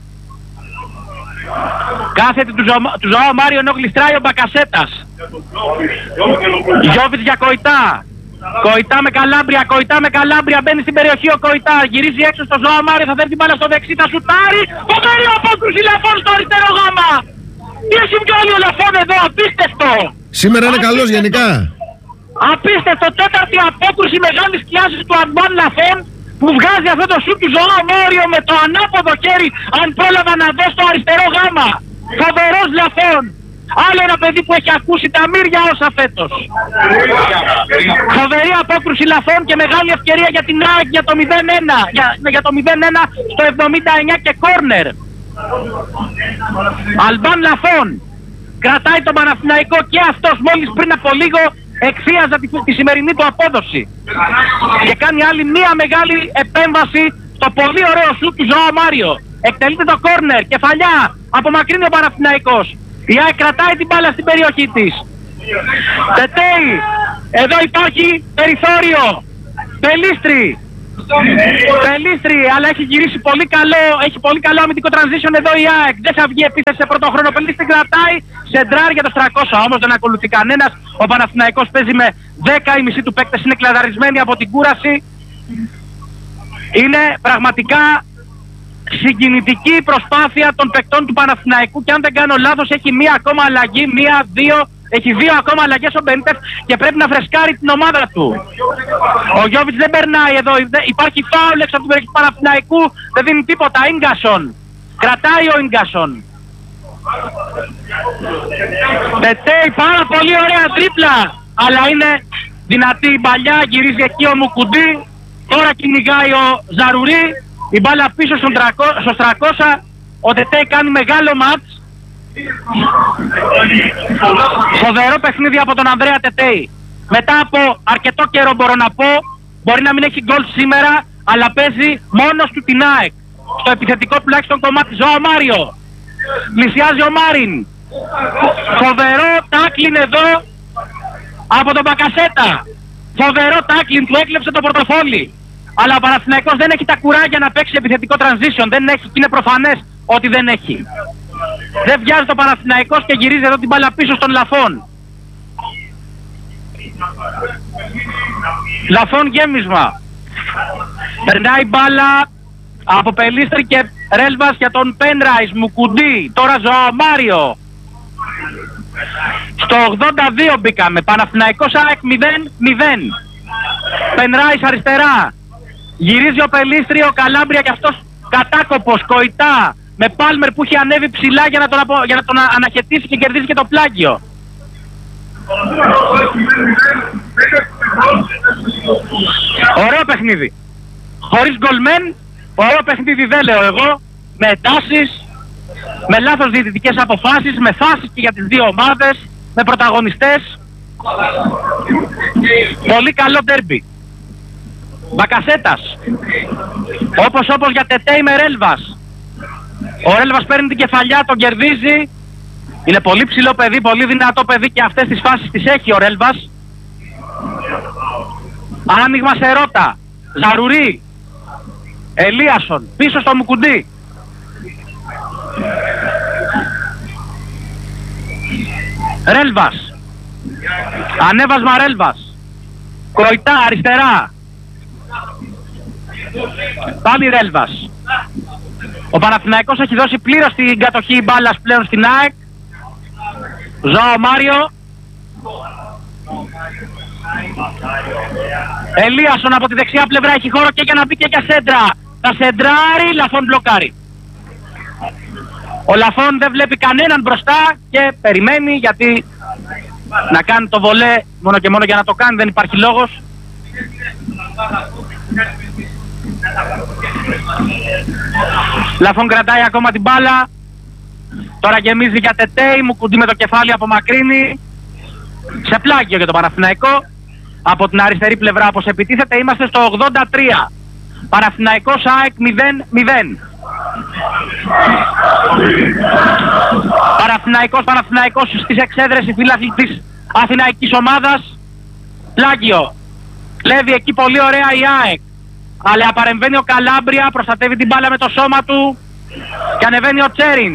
Κάθεται του, Ζω, του Ζωάο Μάριο ενώ γλιστράει ο Μπακασέτας. Γιόβιτς για Κοϊτά. Κοϊτά με Καλάμπρια, Κοϊτά με Καλάμπρια. Μπαίνει στην περιοχή ο Κοϊτά. Γυρίζει έξω στο Ζωάο Μάριο. Θα φέρει την μπάλα στο δεξί. Θα σουτάρει. Φοβερή απόκρουση Λαφών στο αριστερό γάμα. Τι έχει βγάλει ο Λαφών εδώ. Απίστευτο. Σήμερα είναι καλός γενικά. Απίστευτο. Τέταρτη απόκρουση μεγάλης κλάσης του Αντουάν Λαφών, που βγάζει αυτό το σουτ του Ζωάο Μάριο με το ανάποδο χέρι, αν πρόλαβα να δω, στο αριστερό γάμα. Φοβερός Λαφών. Άλλο ένα παιδί που έχει ακούσει τα μύρια όσα φέτος. Φοβερή απόκρουση Λαφών και μεγάλη ευκαιρία για την ΑΕΚ για το μηδέν ένα. Για, για το μηδέν ένα στο εβδομήντα εννιά και κόρνερ. Αλμπάν Λαφών κρατάει τον Παναθηναϊκό και αυτός μόλις πριν από λίγο εκθίαζα τη, τη σημερινή του απόδοση. Και κάνει άλλη μία μεγάλη επέμβαση στο πολύ ωραίο σουτ του Ζωάο Μάριο. Εκτελείται το κόρνερ, κεφαλιά, απομακρύνει ο Παναθηναϊκός. Η ΑΕΚ κρατάει την μπάλα στην περιοχή της. Τετέι, εδώ υπάρχει περιθώριο. Πελίστρι. Πελίστρι, αλλά έχει γυρίσει πολύ καλό, έχει πολύ καλό αμυντικό transition εδώ η ΑΕΚ. Δεν θα βγει επίθεση σε πρώτο χρόνο. Πελίστρι κρατάει, σεντράρει για το τριακόσια, όμως δεν ακολουθεί κανένας. Ο Παναθηναϊκός παίζει με δέκα, η μισή του παίκτες είναι κλαδαρισμένοι από την κούραση. Είναι πραγματικά συγκινητική προσπάθεια των παικτών του Παναθηναϊκού και αν δεν κάνω λάθος έχει μία ακόμα αλλαγή, μία, δύο, έχει δύο ακόμα αλλαγές ο Μπενίτες και πρέπει να φρεσκάρει την ομάδα του. Ο Γιώβιτς δεν περνάει εδώ, υπάρχει φάουλ έξω από την περιοχή του Παναθηναϊκού, δεν δίνει τίποτα. Ίγκασον, κρατάει ο Ίγκασον. Πετέει πάρα πολύ ωραία τρίπλα, αλλά είναι δυνατή η παλιά, γυρίζει εκεί ο Μουκουντή, τώρα κυνηγάει ο Ζαρουρί. Η μπάλα πίσω στον τριακόσια, ο Τετέι κάνει μεγάλο μάτς. Φοβερό παιχνίδι από τον Ανδρέα Τετέι. Μετά από αρκετό καιρό μπορώ να πω, μπορεί να μην έχει γκολ σήμερα, αλλά παίζει μόνος του την ΑΕΚ. Στο επιθετικό τουλάχιστον κομμάτι. Ζωάο Μάριο. Πλησιάζει ο Μάριν. Φοβερό τάκλιν εδώ από τον Μπακασέτα. Φοβερό τάκλιν, του έκλεψε το πορτοφόλι. Αλλά ο Παναθηναϊκός δεν έχει τα κουράγια να παίξει επιθετικό transition. Δεν έχει, και είναι προφανές ότι δεν έχει. Δεν βιάζει το Παναθηναϊκός και γυρίζει εδώ την μπάλα πίσω στον Λαφόν. Λαφόν γέμισμα. Περνάει μπάλα από Πελίστρι και Ρέλβας για τον Πένραις, Μουκουντή. Τώρα Ζωάο Μάριο. Στο ογδόντα δύο μπήκαμε. Παναθηναϊκός ΑΕΚ μηδέν μηδέν. Πενράις αριστερά. Γυρίζει ο Πελίστρι, ο Καλάμπρια και αυτός κατάκοπος, κοητά, με Πάλμερ που έχει ανέβει ψηλά για να τον, απο... για να τον αναχαιτήσει και κερδίζει και το πλάγιο. Ωραίο παιχνίδι. Χωρίς γκολμέν, ωραίο παιχνίδι δεν λέω εγώ, με εντάσεις, με λάθος διαιτητικές αποφάσεις, με φάσεις και για τις δύο ομάδες, με πρωταγωνιστές. Πολύ καλό ντέρμπι. Μπακασέτας. Όπως όπως για Τετέι με Ρέλβας. Ο Ρέλβας παίρνει την κεφαλιά, τον κερδίζει. Είναι πολύ ψηλό παιδί, πολύ δυνατό παιδί και αυτές τις φάσεις τις έχει ο Ρέλβας. Άνοιγμα σε Ρώτα. Ζαρουρί. Ελίασον. Πίσω στο Μουκουντή. Ρέλβας. Ανέβασμα Ρέλβας. Κροϊτά αριστερά. Πάλι Ρέλβας. Ο Παναθηναϊκός έχει δώσει πλήρως την κατοχή μπάλας πλέον στην ΑΕΚ. Ζωάο Μάριο. Ελίασον από τη δεξιά πλευρά έχει χώρο και για να μπει και για σέντρα. Θα σεντράρει, Λαφόν μπλοκάρει. Ο Λαφόν δεν βλέπει κανέναν μπροστά και περιμένει γιατί να κάνει το βολέ μόνο και μόνο για να το κάνει, δεν υπάρχει λόγος. Λαφόν κρατάει ακόμα την μπάλα. Τώρα γεμίζει για Τετέι, Μουκουντή με το κεφάλι απομακρύνει. Σε πλάγιο για τον Παναθηναϊκό. Από την αριστερή πλευρά όπως επιτίθεται είμαστε στο ογδόντα τρία. Παναθηναϊκός ΑΕΚ μηδέν μηδέν. Παναθηναϊκός, Παναθηναϊκός στις εξέδρες οι φύλαθλοι της αθηναϊκής ομάδας. Πλάγιο. Κλέβει εκεί πολύ ωραία η ΑΕΚ. Αλλά παρεμβαίνει ο Καλάμπρια, προστατεύει την μπάλα με το σώμα του και ανεβαίνει ο Τσέριν.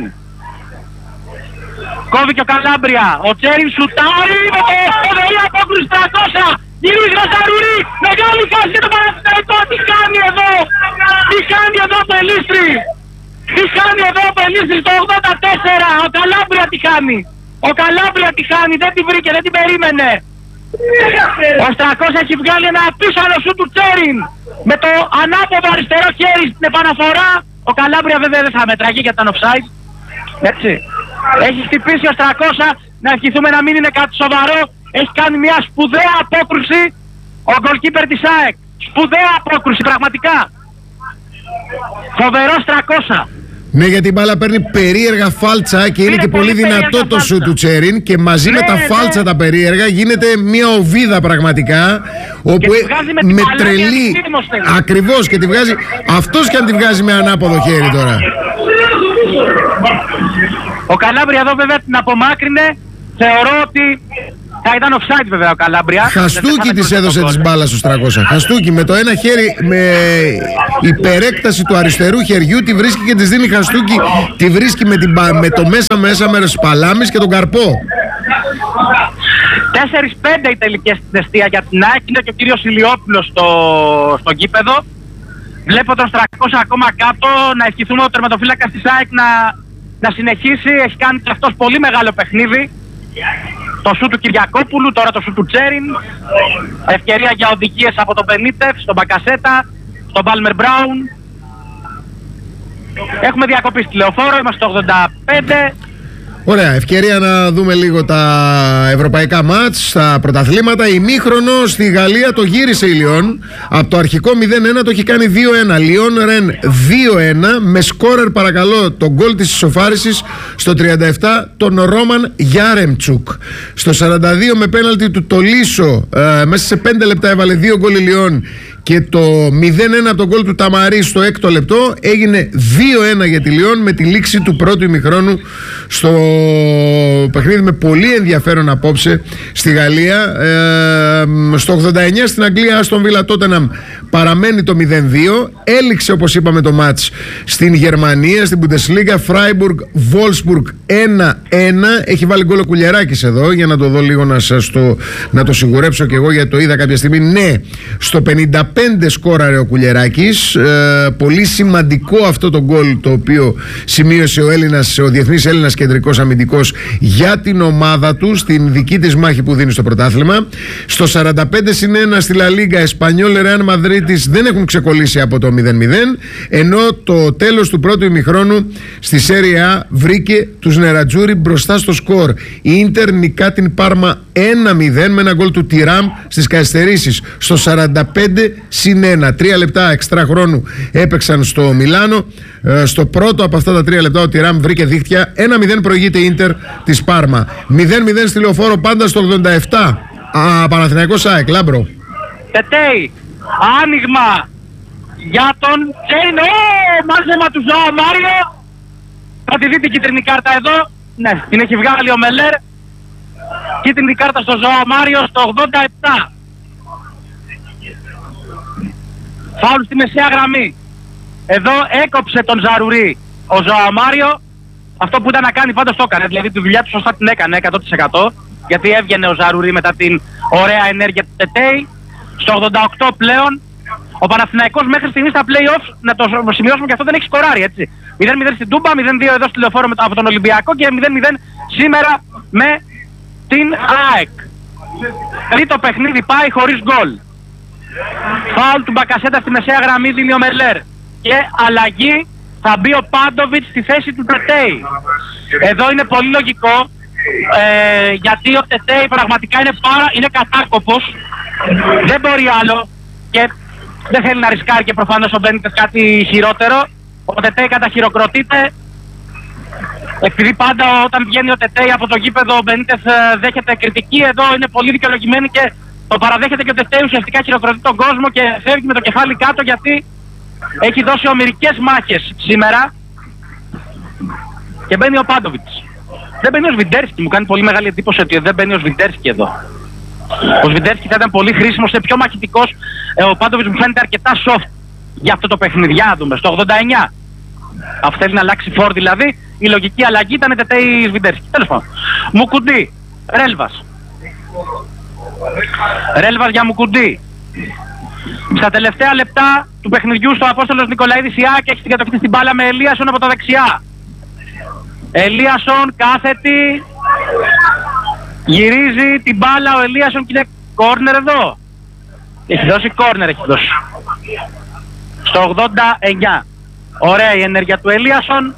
Κόβει και ο Καλάμπρια. Ο Τσέριν σουτάρει με το φοβερή απόκριση τριακόσια. Γυρίζει ο Ζαρουρί. Μεγάλη φάση για το Παναθηναϊκό. Τι κάνει εδώ. Τι κάνει εδώ ο Πελίστρι. Τι κάνει εδώ ο Πελίστρι στο ογδόντα τέσσερα. Ο Καλάμπρια τι κάνει. Ο Καλάμπρια τι κάνει. Δεν την βρήκε, δεν την περίμενε. Ο Στρακός έχει βγάλει ένα απίσανο σου του Τσέριν με το ανάποδο αριστερό χέρι στην επαναφορά. Ο Καλάμπρια βέβαια δεν θα μετραγεί γιατί ήταν offside. Έτσι. Έχει χτυπήσει ο Στρακός, να ευχηθούμε να μην είναι κάτι σοβαρό. Έχει κάνει μια σπουδαία απόκρουση ο γκολκίπερ της ΑΕΚ. Σπουδαία απόκρουση πραγματικά. Φοβερό Στρακός. Ναι, γιατί η μπάλα παίρνει περίεργα φάλτσα και είναι, είναι και πολύ, πολύ δυνατό το σου του Τσέριν και μαζί ναι, με τα φάλτσα ναι. τα περίεργα γίνεται μια οβίδα πραγματικά όπου με, με τρελή ακριβώς και τη βγάζει αυτός και αν τη βγάζει με ανάποδο χέρι τώρα. Ο Καλάμπρια εδώ βέβαια την απομάκρυνε. Θεωρώ ότι θα ήταν offside βέβαια ο Καλάμπρια. Χαστούκι της έδωσε της μπάλας στους τριακόσια. Χαστούκι με το ένα χέρι, με υπερέκταση του αριστερού χεριού τη βρίσκει και της δίνει χαστούκι. Τη βρίσκει με, την, με το μέσα μέσα μέρος της παλάμης και τον καρπό. τέσσερα πέντε οι τελικές στην εστία για την ΑΕΚ. Είναι και ο κύριος Ηλιόπουλος στο, στο γήπεδο. Βλέπω τον τριακόσια ακόμα κάτω. Να ευχηθούμε ο τερματοφύλακας της ΑΕΚ να, να συνεχίσει. Έχει κάνει και αυτός πολύ μεγάλο παιχνίδι. Το σου του Κυριακόπουλου, τώρα το σου του Τσέριν. Ευκαιρία για οδηγίες από τον Μπενίτεφ, στον Μπακασέτα, στον Πάλμερ Μπράουν. Έχουμε διακοπή στη Λεωφόρο, είμαστε στο ογδόντα πέντε. Ωραία, ευκαιρία να δούμε λίγο τα ευρωπαϊκά μάτς, τα πρωταθλήματα. Ημίχρονο στη Γαλλία το γύρισε η Λιόν. Από το αρχικό μηδέν ένα το έχει κάνει δύο ένα. Λιόν Ρεν δύο ένα. Με σκόρερ παρακαλώ τον γκολ της ισοφάρισης στο τριάντα επτά τον Ρόμαν Γιάρεμτσουκ. Στο σαράντα δύο με πέναλτι του Τολίσο ε, μέσα σε πέντε λεπτά έβαλε δύο γκολ η Λιόν. Και το μηδέν ένα από τον γκολ του Ταμαρί στο έκτο λεπτό έγινε δύο ένα για τη Λιόν με τη λήξη του πρώτου ημιχρόνου στο παιχνίδι με πολύ ενδιαφέρον απόψε στη Γαλλία. Ε, στο ογδόντα εννιά στην Αγγλία Άστον Βίλα Τότεναμ παραμένει το μηδέν δύο. Έληξε όπως είπαμε το μάτς στην Γερμανία, στην Bundesliga. Φράιμπουργκ Βόλσμπουργκ ένα ένα. Έχει βάλει γκολ ο Κουλιεράκης εδώ για να το δω λίγο να σας το, να το σιγουρέψω και εγώ γιατί το είδα κάποια στιγμή. Ναι, στο πενήντα πέντε σκόραρε ο Κουλιεράκης. Ε, πολύ σημαντικό αυτό το γκολ το οποίο σημείωσε ο Έλληνας, ο διεθνής Έλληνας κεντρικός αμυντικός για την ομάδα του στην δική της μάχη που δίνει στο πρωτάθλημα. Στο σαράντα πέντε συν ένα στη Λα Λίγκα Εσπανιόλ Ρεάλ Μαδρίτης δεν έχουν ξεκολλήσει από το μηδέν μηδέν, ενώ το τέλος του πρώτου ημιχρόνου στη Σέρια Α βρήκε τους Νερατζούρι μπροστά στο σκορ. Η Ίντερ νικά την Πάρμα ένα μηδέν με ένα γκολ του Τιράμ στις καθυστερήσεις στο σαράντα πέντε συν ένα. Τρία λεπτά εξτρά χρόνου έπαιξαν στο Μιλάνο. Ε, στο πρώτο από αυτά τα τρία λεπτά ο Τιράμ βρήκε δίχτυα. ένα μηδέν προηγείται η Ίντερ της Πάρμα. μηδέν μηδέν στη Λεωφόρο πάντα στο ογδόντα επτά. Α, Παναθηναϊκός ΑΕΚ, Λάμπρο. Τετέι, άνοιγμα για τον Τσέιν. Ω, μάζεμα του Ζωά Μάριο. Θα τη δείτε κίτρινη κάρτα εδώ. Ναι, την έχει βγάλει ο Μελέρ. Κίτρινη κάρτα στο Ζωά Μάριο στο ογδόντα επτά. Φάουλ στη μεσαία γραμμή. Εδώ έκοψε τον Ζαρουρί ο Ζωά Μάριο. Αυτό που ήταν να κάνει πάντως το έκανε. Δηλαδή τη δουλειά του σωστά την έκανε εκατό τοις εκατό. Γιατί έβγαινε ο Ζαρουρί μετά την ωραία ενέργεια του Τετέι. Στο ογδόντα οκτώ πλέον ο Παναθηναϊκός μέχρι στιγμής στα play-offs, να το σημειώσουμε και αυτό, δεν έχει σκοράρει, έτσι. μηδέν μηδέν στην Τούμπα, μηδέν δύο εδώ στη Λεωφόρο από τον Ολυμπιακό και μηδέν μηδέν σήμερα με την ΑΕΚ. Τρίτο παιχνίδι πάει χωρίς γκολ. Φάουλ του Μπακασέτα στη μεσαία γραμμή δίνει ο Μελέρ. Και αλλαγή θα μπει ο Πάντοβιτς στη θέση του Τετέι. Εδώ είναι πολύ λογικό, ε, γιατί ο Τετέι πραγματικά είναι, πάρα, είναι κατάκοπος. Δεν μπορεί άλλο και δεν θέλει να ρισκάρει και προφανώς ο Μπένιτες κάτι χειρότερο. Ο Τετέι καταχειροκροτείται. Επειδή πάντα όταν βγαίνει ο Τετέι από το γήπεδο ο Μπένιτες δέχεται κριτική, εδώ είναι πολύ δικαιολογημένη και το παραδέχεται και ο Τετέι ουσιαστικά χειροκροτεί τον κόσμο και φεύγει με το κεφάλι κάτω γιατί έχει δώσει ομηρικές μάχες σήμερα. Και μπαίνει ο Πάντοβιτς. Δεν μπαίνει ο Σβιντέρσκι, μου κάνει πολύ μεγάλη εντύπωση ότι δεν μπαίνει ο Σβιντέρσκι εδώ. Ο Σβιντέρσκι θα ήταν πολύ χρήσιμος, είναι πιο μαχητικός. Ε, ο Πάντοβιτς μου φαίνεται αρκετά soft για αυτό το παιχνίδι. Για να δούμε. Στο ογδόντα εννιά. Αυτό θέλει να αλλάξει φόρ δηλαδή. Η λογική αλλαγή ήταν Τετέι Σβιντέρσκι. Τέλος πάντων. Μουκουντή. Ρέλβας. Ρέλβας για Μουκουντή. Στα τελευταία λεπτά του παιχνιδιού στο Απόστολος Νικολαίδης η ΑΕΚ έχει συγκατοχθεί στην μπάλα με Ελίασον από τα δεξιά. Ελίασον κάθετη. Γυρίζει την μπάλα ο Ελίασον και είναι κόρνερ εδώ. Έχει δώσει κόρνερ, έχει δώσει. Στο ογδόντα εννιά. Ωραία η ενέργεια του Ελίασον.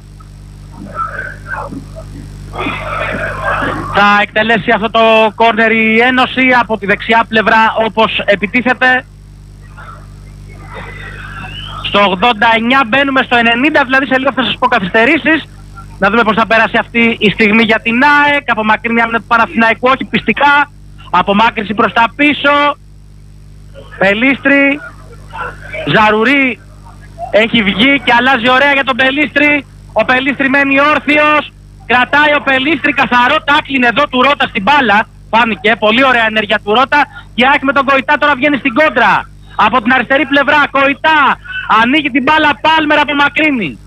Θα εκτελέσει αυτό το κόρνερ η Ένωση από τη δεξιά πλευρά όπως επιτίθεται. Στο ογδόντα εννιά μπαίνουμε στο ενενήντα, δηλαδή σε λίγο θα σας πω καθυστερήσεις. Να δούμε πώς θα περάσει αυτή η στιγμή για την ΑΕΚ. Απομακρύνει άμυνα του Παναθηναϊκού, όχι πιστικά. Απομάκρυνση προς τα πίσω. Πελίστρη. Ζαρουρί έχει βγει και αλλάζει ωραία για τον Πελίστρη. Ο Πελίστρη μένει όρθιος. Κρατάει ο Πελίστρη, καθαρό τάκλιν εδώ του Ρώτα στην μπάλα. Φάνηκε, πολύ ωραία ενέργεια του Ρώτα. Και η ΑΕΚ με τον Κοϊτά τώρα βγαίνει στην κόντρα. Από την αριστερή πλευρά, Κοϊτά. Ανοίγει την μπάλα, Πάλμερ απομακρύνει.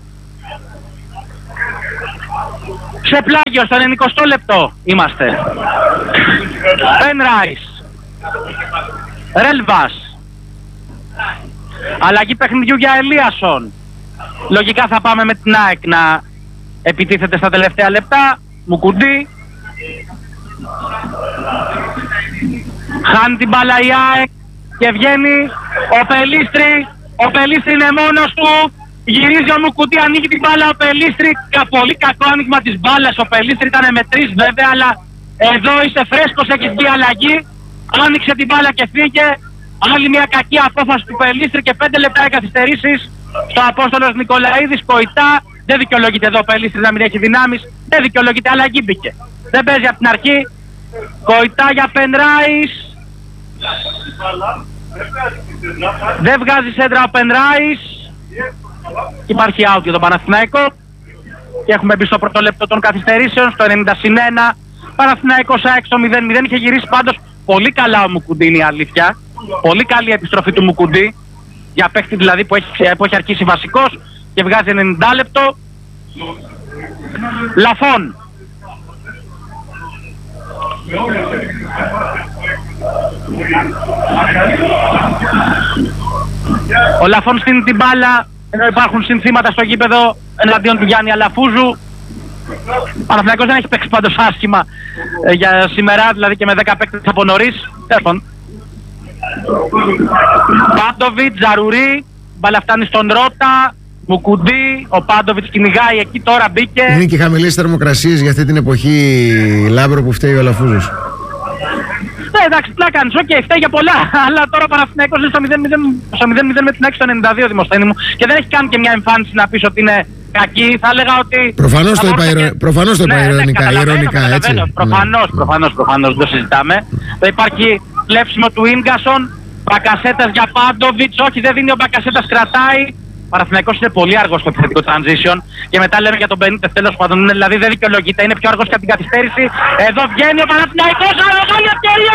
Σε πλάγιο, στο ενενηκοστό λεπτό είμαστε. Πενράις. Ρέλβας. Αλλαγή παιχνιδιού για Ελίασον. Λογικά θα πάμε με την ΑΕΚ να επιτίθεται στα τελευταία λεπτά. Μουκουντή. Χάνει την μπάλα η ΑΕΚ και βγαίνει ο Πελίστρη. Ο Πελίστρη είναι μόνος του. Γυρίζει ο Μουκουντή, ανοίγει την μπάλα ο Πελίστρη. Πολύ κακό άνοιγμα της μπάλας. Ο Πελίστρη ήταν με τρεις βέβαια, αλλά εδώ είσαι φρέσκος, έχεις μπει αλλαγή. Άνοιξε την μπάλα και φύγε. Άλλη μια κακή απόφαση του Πελίστρη και πέντε λεπτά καθυστερήσεις στο Απόστολος Νικολαίδης. Κοϊτά. Δεν δικαιολογείται εδώ ο Πελίστρη να μην έχει δυνάμεις. Δεν δικαιολογείται, αλλαγή μπήκε. Δεν παίζει από την αρχή. Κοϊτά για Πενράις. Δεν βγάζει σέντρα ο Πενράις. Υπάρχει out για τον Παναθηναϊκό. Και έχουμε μπει στο πρώτο λεπτό των καθυστερήσεων, στο ενενήντα συν ένα. Παναθηναϊκός ΑΕΚ στο μηδέν μηδέν. Είχε γυρίσει πάντως πολύ καλά ο Μουκουντή, είναι η αλήθεια. Πολύ καλή επιστροφή του Μουκουντή. Για παίχτη δηλαδή που έχει, που έχει αρχίσει βασικός και βγάζει ενενήντα λεπτό. Λαφών. Ο Λαφών στείνει την μπάλα, ενώ υπάρχουν συνθήματα στο γήπεδο εναντίον του Γιάννη Αλαφούζου. Ο Παναθηναϊκός δεν έχει παίξει πάντως άσχημα ε, για σήμερα, δηλαδή και με δέκα παίκτες από νωρίς. Τέλος. Πάντοβιτ, Ζαρουρί, μπάλα φτάνει στον Ρώτα. Μουκουντή, ο Πάντοβιτς κυνηγάει εκεί, τώρα μπήκε. Είναι και χαμηλές θερμοκρασίες για αυτή την εποχή, Λάμπρο, που φταίει ο Αλαφούζος. Ναι, εντάξει, πλάκα κάνεις, οκ, φταίει για πολλά. Αλλά τώρα ο Παναθηναϊκός είναι στο μηδέν μηδέν με την ΑΕΚ στο ενενήντα δύο, Δημοσθένη μου. Και δεν έχει κάνει και μια εμφάνιση να πεις ότι είναι κακή. Θα έλεγα ότι. Προφανώς το είπα, και... προφανώς το είπα ναι, ειρωνικά, ναι, ειρωνικά, έτσι. Προφανώς, προφανώς, προφανώς, δεν το συζητάμε. Θα υπάρχει κλέψιμο του Ίνγκασον, Μπακασέτας για Πάντοβιτς. Όχι, δεν δίνει ο Μπακασέτας, κρατάει. Ο Παναθηναϊκός είναι πολύ αργός στο επιθετικό transition και μετά λέμε για τον Μπενίτες, τέλος πάντων, είναι, δηλαδή δεν δικαιολογείται, είναι πιο αργός και από την καθυστέρηση. Εδώ βγαίνει ο Παναθηναϊκός, αλλά μεγάλη ευκαιρία!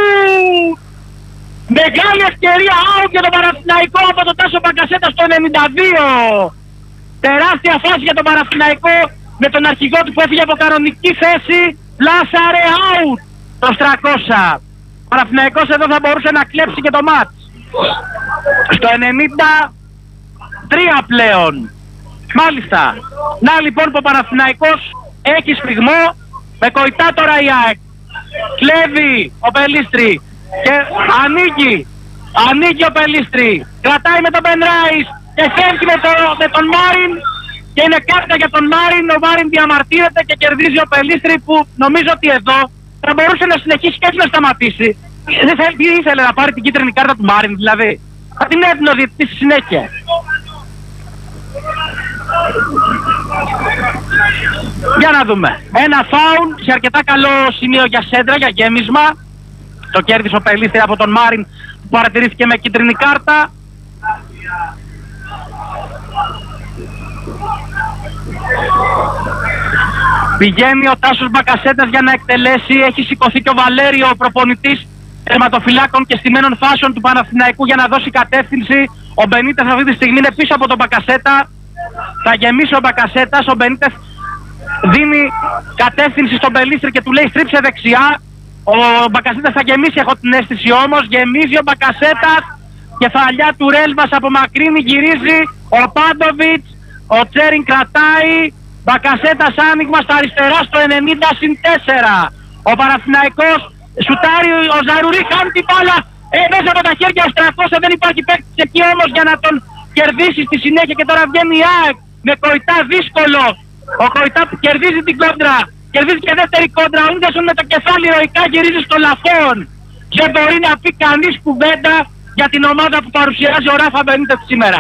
Μεγάλη ευκαιρία out για τον Παναθηναϊκό από τον Τάσο Μπακασέτα στο ενενήντα δύο. Τεράστια φάση για τον Παναθηναϊκό με τον αρχηγό του που έφυγε από κανονική θέση. Πλάσαρε out το τριακόσια. Ο Παναθηναϊκός εδώ θα μπορούσε να κλέψει και το μάτς. Στο ενενήντα τρία πλέον. Μάλιστα. Να λοιπόν που ο Παναθηναϊκός έχει σφιγμό. Με Κοϊτά τώρα η ΑΕΚ. Κλέβει ο Πελίστρη και ανοίγει. Ανοίγει ο Πελίστρη. Κρατάει με τον Πενράις και φεύγει με, το, με τον Μάριν. Και είναι κάρτα για τον Μάριν. Ο Μάριν διαμαρτύρεται και κερδίζει ο Πελίστρη, που νομίζω ότι εδώ θα μπορούσε να συνεχίσει και έτσι να σταματήσει. Δεν θέλει, ήθελε να πάρει την κίτρινη κάρτα του Μάριν, δηλαδή. Θα την έδινε ο διαιτητής στη συνέχεια. Για να δούμε. Ένα φάουλ σε αρκετά καλό σημείο για σέντρα, για γέμισμα. Το κέρδισε ο Πελίστρη από τον Μάριν, που παρατηρήθηκε με κίτρινη κάρτα. Πηγαίνει ο Τάσος Μπακασέτας για να εκτελέσει. Έχει σηκωθεί και ο Βαλέριο, ο προπονητής τερματοφυλάκων και στημένων φάσεων του Παναθηναϊκού, για να δώσει κατεύθυνση. Ο Μπενίτες αυτή τη στιγμή είναι πίσω από τον Μπακασέτα. Θα γεμίσει ο Μπακασέτας. Ο Μπενίτες δίνει κατεύθυνση στον Πελίστρη και του λέει στρίψε δεξιά. Ο Μπακασέτας θα γεμίσει, έχω την αίσθηση όμως. Γεμίζει ο Μπακασέτας. Κεφαλιά του Ρέλβας απομακρύνει, γυρίζει. Ο Πάντοβιτς. Ο Τσέριν κρατάει. Μπακασέτας άνοιγμα στα αριστερά στο ενενήντα συν τέσσερα. Ο Παναθηναϊκός σουτάρει, ο Ζαρουρί χάνει την μπάλα ε, μέσα από τα χέρια ο τριακόσια. Δεν υπάρχει παίκτης εκεί όμως για να τον κερδίσει στη συνέχεια. Και τώρα βγαίνει η ΑΕΚ με Κοϊτά, δύσκολο. Ο Κοϊτά κερδίζει την κόντρα. Κερδίζει και δεύτερη κόντρα. Ο Ίνγκασον με το κεφάλι ηρωικά γυρίζει στο Λαφών. Δεν μπορεί να πει κανείς κουβέντα για την ομάδα που παρουσιάζει ο Ράφα Μπενίτες σήμερα.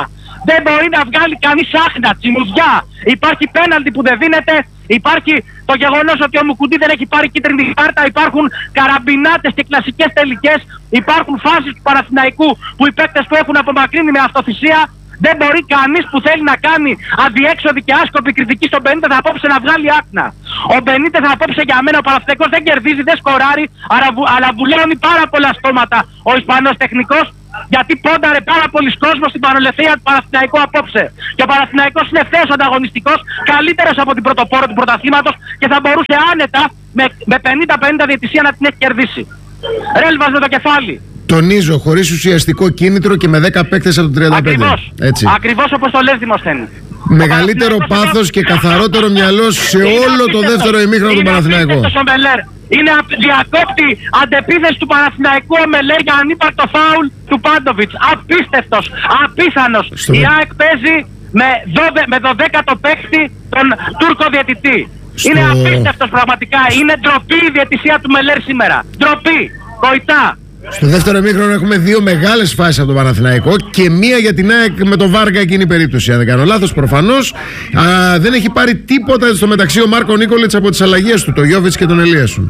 Δεν μπορεί να βγάλει κανείς άχνα, τσιμουδιά. Υπάρχει πέναλτι που δεν δίνεται. Υπάρχει το γεγονός ότι ο Μουκουντή δεν έχει πάρει κίτρινη κάρτα. Υπάρχουν καραμπινάτες και κλασικές τελικές. Υπάρχουν φάσεις του Παναθηναϊκού που οι παίκτες του έχουν απομακρύνει με αυτοθυσία. Δεν μπορεί κανείς που θέλει να κάνει αδιέξοδη και άσκοπη κριτική στον Μπενίτεθ απόψε να βγάλει άκνα. Ο Μπενίτεθ απόψε για μένα ο Παναθηναϊκός δεν κερδίζει, δεν σκοράρει, αλλά βουλώνει πάρα πολλά στόματα ο Ισπανός τεχνικός, γιατί πόνταρε πάρα πολλοί κόσμος στην πανολευθεία του Παναθηναϊκού απόψε. Και ο Παναθηναϊκός είναι ευθέως ανταγωνιστικός, καλύτερος από την πρωτοπόρο του πρωταθλήματος και θα μπορούσε άνετα με, με πενήντα πενήντα διαιτησία να την έχει κερδίσει. Ρέλβας με το κεφάλι. Τονίζω, χωρίς ουσιαστικό κίνητρο και με δέκα παίκτες από το τριάντα πέντε. Ακριβώς, έτσι. Ακριβώς όπως το λες, Δημοσθένη. Μεγαλύτερο πάθος και καθαρότερο μυαλό σε όλο το δεύτερο ημίχρονο του Παναθηναϊκού. Είναι διακόπτη αντεπίθεση του Παναθηναϊκού ο Μελέρ για ανύπαρκτο φάουλ του Πάντοβιτς. Απίστευτος, απίθανος. Στο... Η ΑΕΚ παίζει με, δώδε, με δωδέκατο παίκτη τον Τούρκο διαιτητή. Στο... Είναι απίστευτος πραγματικά. Είναι ντροπή η διαιτησία του Μελέρ σήμερα. Ντροπή, κοητά. Στο δεύτερο ημίχρονο έχουμε δύο μεγάλες φάσεις από τον Παναθηναϊκό και μία για την ΑΕΚ με τον Βάργα εκείνη η περίπτωση. Αν δεν κάνω λάθος, προφανώς α, δεν έχει πάρει τίποτα στο μεταξύ ο Μάρκο Νίκολιτς από τις αλλαγές του, τον Γιόβιτς και τον Ελίασον.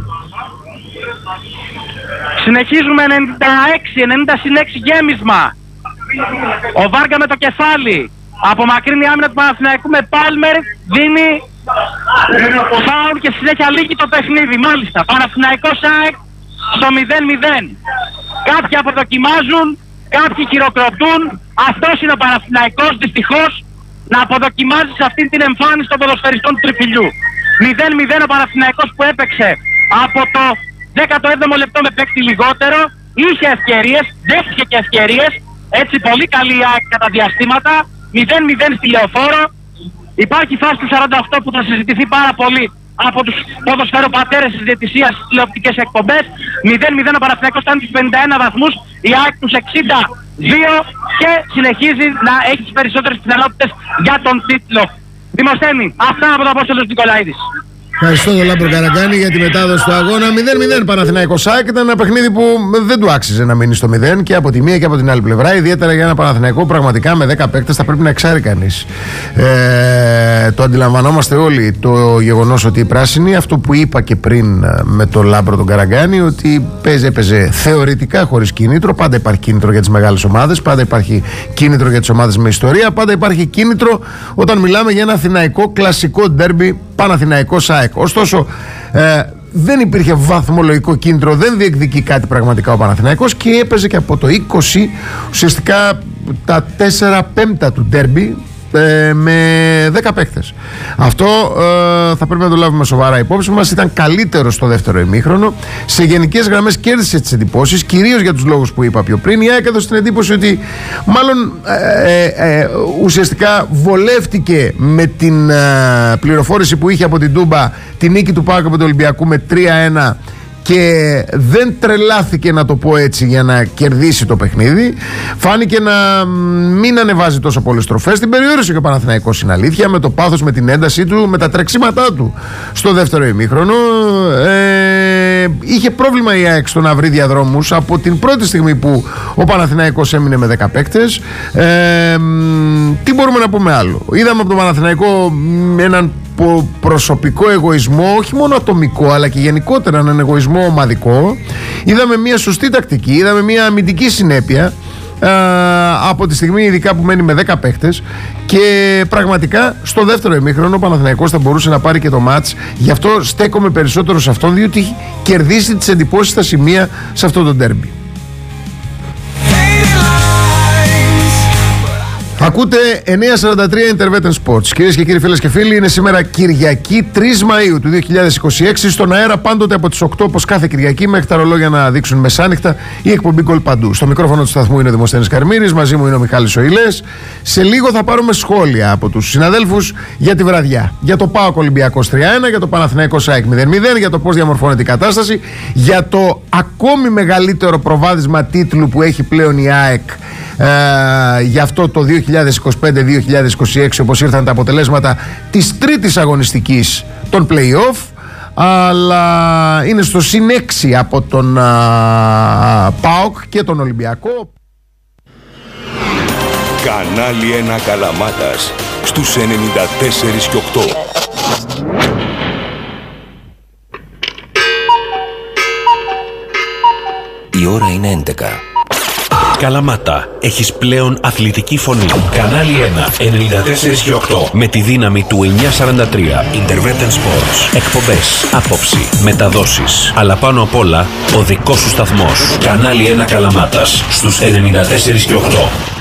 Συνεχίζουμε ενενήντα έξι ενενήντα συν έξι γέμισμα. Ο Βάργα με το κεφάλι. Απομακρύνει η άμυνα του Παναθηναϊκού με Πάλμερ, δίνει φάουλ και συνέχεια λύγει το παιχνίδι. Μάλιστα, Παναθηναϊκός ΑΕΚ στο μηδέν μηδέν. Κάποιοι αποδοκιμάζουν, κάποιοι χειροκροτούν. Αυτός είναι ο Παναθηναϊκός, δυστυχώς, να αποδοκιμάζει σε αυτή την εμφάνιση των ποδοσφαιριστών του τριφυλιού. μηδέν μηδέν ο Παναθηναϊκός που έπαιξε από το δέκατο έβδομο λεπτό με παίκτη λιγότερο. Είχε ευκαιρίες, δέχτηκε και ευκαιρίες. Έτσι πολύ καλή η ΑΕΚ κατά διαστήματα. μηδέν μηδέν στη Λεωφόρο. Υπάρχει φάση του σαράντα οκτώ που θα συζητηθεί πάρα πολύ από τους ποδοσφαιροπατέρες της διαιτησίας στις τηλεοπτικές εκπομπές. μηδέν μηδέν ο Παναθηναϊκός φτάνει στους πενήντα ένα βαθμούς, η ΑΕΚ τους εξήντα δύο και συνεχίζει να έχει τις περισσότερες πιθανότητες για τον τίτλο. Δημοσθένη, αυτά από τον Απόστολος Νικολαίδης. Ευχαριστώ τον Λάμπρο Καραγκάνη για τη μετάδοση του αγώνα. μηδέν μηδέν Παναθηναϊκός ΑΕΚ. Ήταν ένα παιχνίδι που δεν του άξιζε να μείνει στο μηδέν και από τη μία και από την άλλη πλευρά. Ιδιαίτερα για ένα Παναθηναϊκό πραγματικά με δέκα παίκτες θα πρέπει να εξάρει κανείς. Ε, το αντιλαμβανόμαστε όλοι το γεγονός ότι οι πράσινοι, αυτό που είπα και πριν με τον Λάμπρο τον Καραγκάνη, ότι παίζει, έπαιζε θεωρητικά χωρίς κίνητρο. Πάντα υπάρχει κίνητρο για τις μεγάλες ομάδες, πάντα υπάρχει κίνητρο για τις ομάδες με ιστορία, πάντα υπάρχει κίνητρο όταν μιλάμε για ένα αθηναϊκό κλασικό ντέρμπι Παναθηναϊκός ΑΕΚ. Ωστόσο, ε, δεν υπήρχε βαθμολογικό κίνητρο, δεν διεκδικεί κάτι πραγματικά ο Παναθηναϊκός και έπαιζε και από το είκοσι ουσιαστικά τα τέσσερα πέμπτα του ντέρμπι ε, με δέκα παίκτες. Αυτό ε, θα πρέπει να το λάβουμε σοβαρά υπόψη μας. Ήταν καλύτερο στο δεύτερο ημίχρονο. Σε γενικές γραμμές κέρδισε τις εντυπώσεις, κυρίως για τους λόγους που είπα πιο πριν. Η ΑΕΚ έδωσε την εντύπωση ότι μάλλον ε, ε, ε, ουσιαστικά βολεύτηκε με την ε, πληροφόρηση που είχε από την Τούμπα τη νίκη του ΠΑΟΚ από του Ολυμπιακού με τρία ένα και δεν τρελάθηκε, να το πω έτσι, για να κερδίσει το παιχνίδι. Φάνηκε να μην ανεβάζει τόσο πολλές στροφές. Την περιόρισε και ο Παναθηναϊκός, είναι αλήθεια, με το πάθος, με την έντασή του, με τα τρεξίματά του στο δεύτερο ημίχρονο. Ε, είχε πρόβλημα η ΑΕΚ στο να βρει διαδρόμους από την πρώτη στιγμή που ο Παναθηναϊκός έμεινε με δέκα παίκτες. Ε, τι μπορούμε να πούμε άλλο? Είδαμε από τον Παναθηναϊκό έναν προσωπικό εγωισμό, όχι μόνο ατομικό αλλά και γενικότερα έναν εγωισμό ομαδικό. Είδαμε μια σωστή τακτική, είδαμε μια αμυντική συνέπεια α, από τη στιγμή ειδικά που μένει με δέκα παίχτες και πραγματικά στο δεύτερο ημίχρονο ο Παναθηναϊκός θα μπορούσε να πάρει και το μάτς. Γι' αυτό στέκομαι περισσότερο σε αυτόν, διότι έχει κερδίσει τις εντυπώσεις στα σημεία σε αυτό το ντέρμπι. Ακούτε εννιακόσια σαράντα τρία Intervetten Sports. Κυρίες και κύριοι, φίλες και φίλοι, είναι σήμερα Κυριακή τρεις Μαΐου του δύο χιλιάδες είκοσι έξι. Στον αέρα πάντοτε από τις οκτώ, όπως κάθε Κυριακή, μέχρι τα ρολόγια να δείξουν μεσάνυχτα, η εκπομπή Γκολ Παντού. Στο μικρόφωνο του σταθμού είναι ο Δημοσθένης Καρμύρης, μαζί μου είναι ο Μιχάλης Οηλές. Σε λίγο θα πάρουμε σχόλια από τους συναδέλφους για τη βραδιά. Για το ΠΑΟΚ Ολυμπιακός τρία ένα, για το Παναθηναϊκός ΑΕΚ μηδέν μηδέν, για το πώς διαμορφώνεται η κατάσταση, για το ακόμη μεγαλύτερο προβάδισμα τίτλου που έχει πλέον η ΑΕΚ. Ε, γι' αυτό το δύο χιλιάδες είκοσι πέντε δύο χιλιάδες είκοσι έξι, όπως ήρθαν τα αποτελέσματα της τρίτης αγωνιστικής των play-off, αλλά είναι στο συν έξι από τον α, ΠΑΟΚ και τον Ολυμπιακό. Κανάλι ένα Καλαμάτας στους ενενήντα τέσσερα και οκτώ. Η ώρα είναι έντεκα. Καλαμάτα, έχεις πλέον αθλητική φωνή. Κανάλι ένα, ενενήντα τέσσερα και οκτώ. Με τη δύναμη του εννιακόσια σαράντα τρία. Intervetten Sports. Εκπομπές, άποψη, μεταδόσεις. Αλλά πάνω απ' όλα, ο δικός σου σταθμός. Κανάλι ένα Καλαμάτας στους ενενήντα τέσσερα και οκτώ.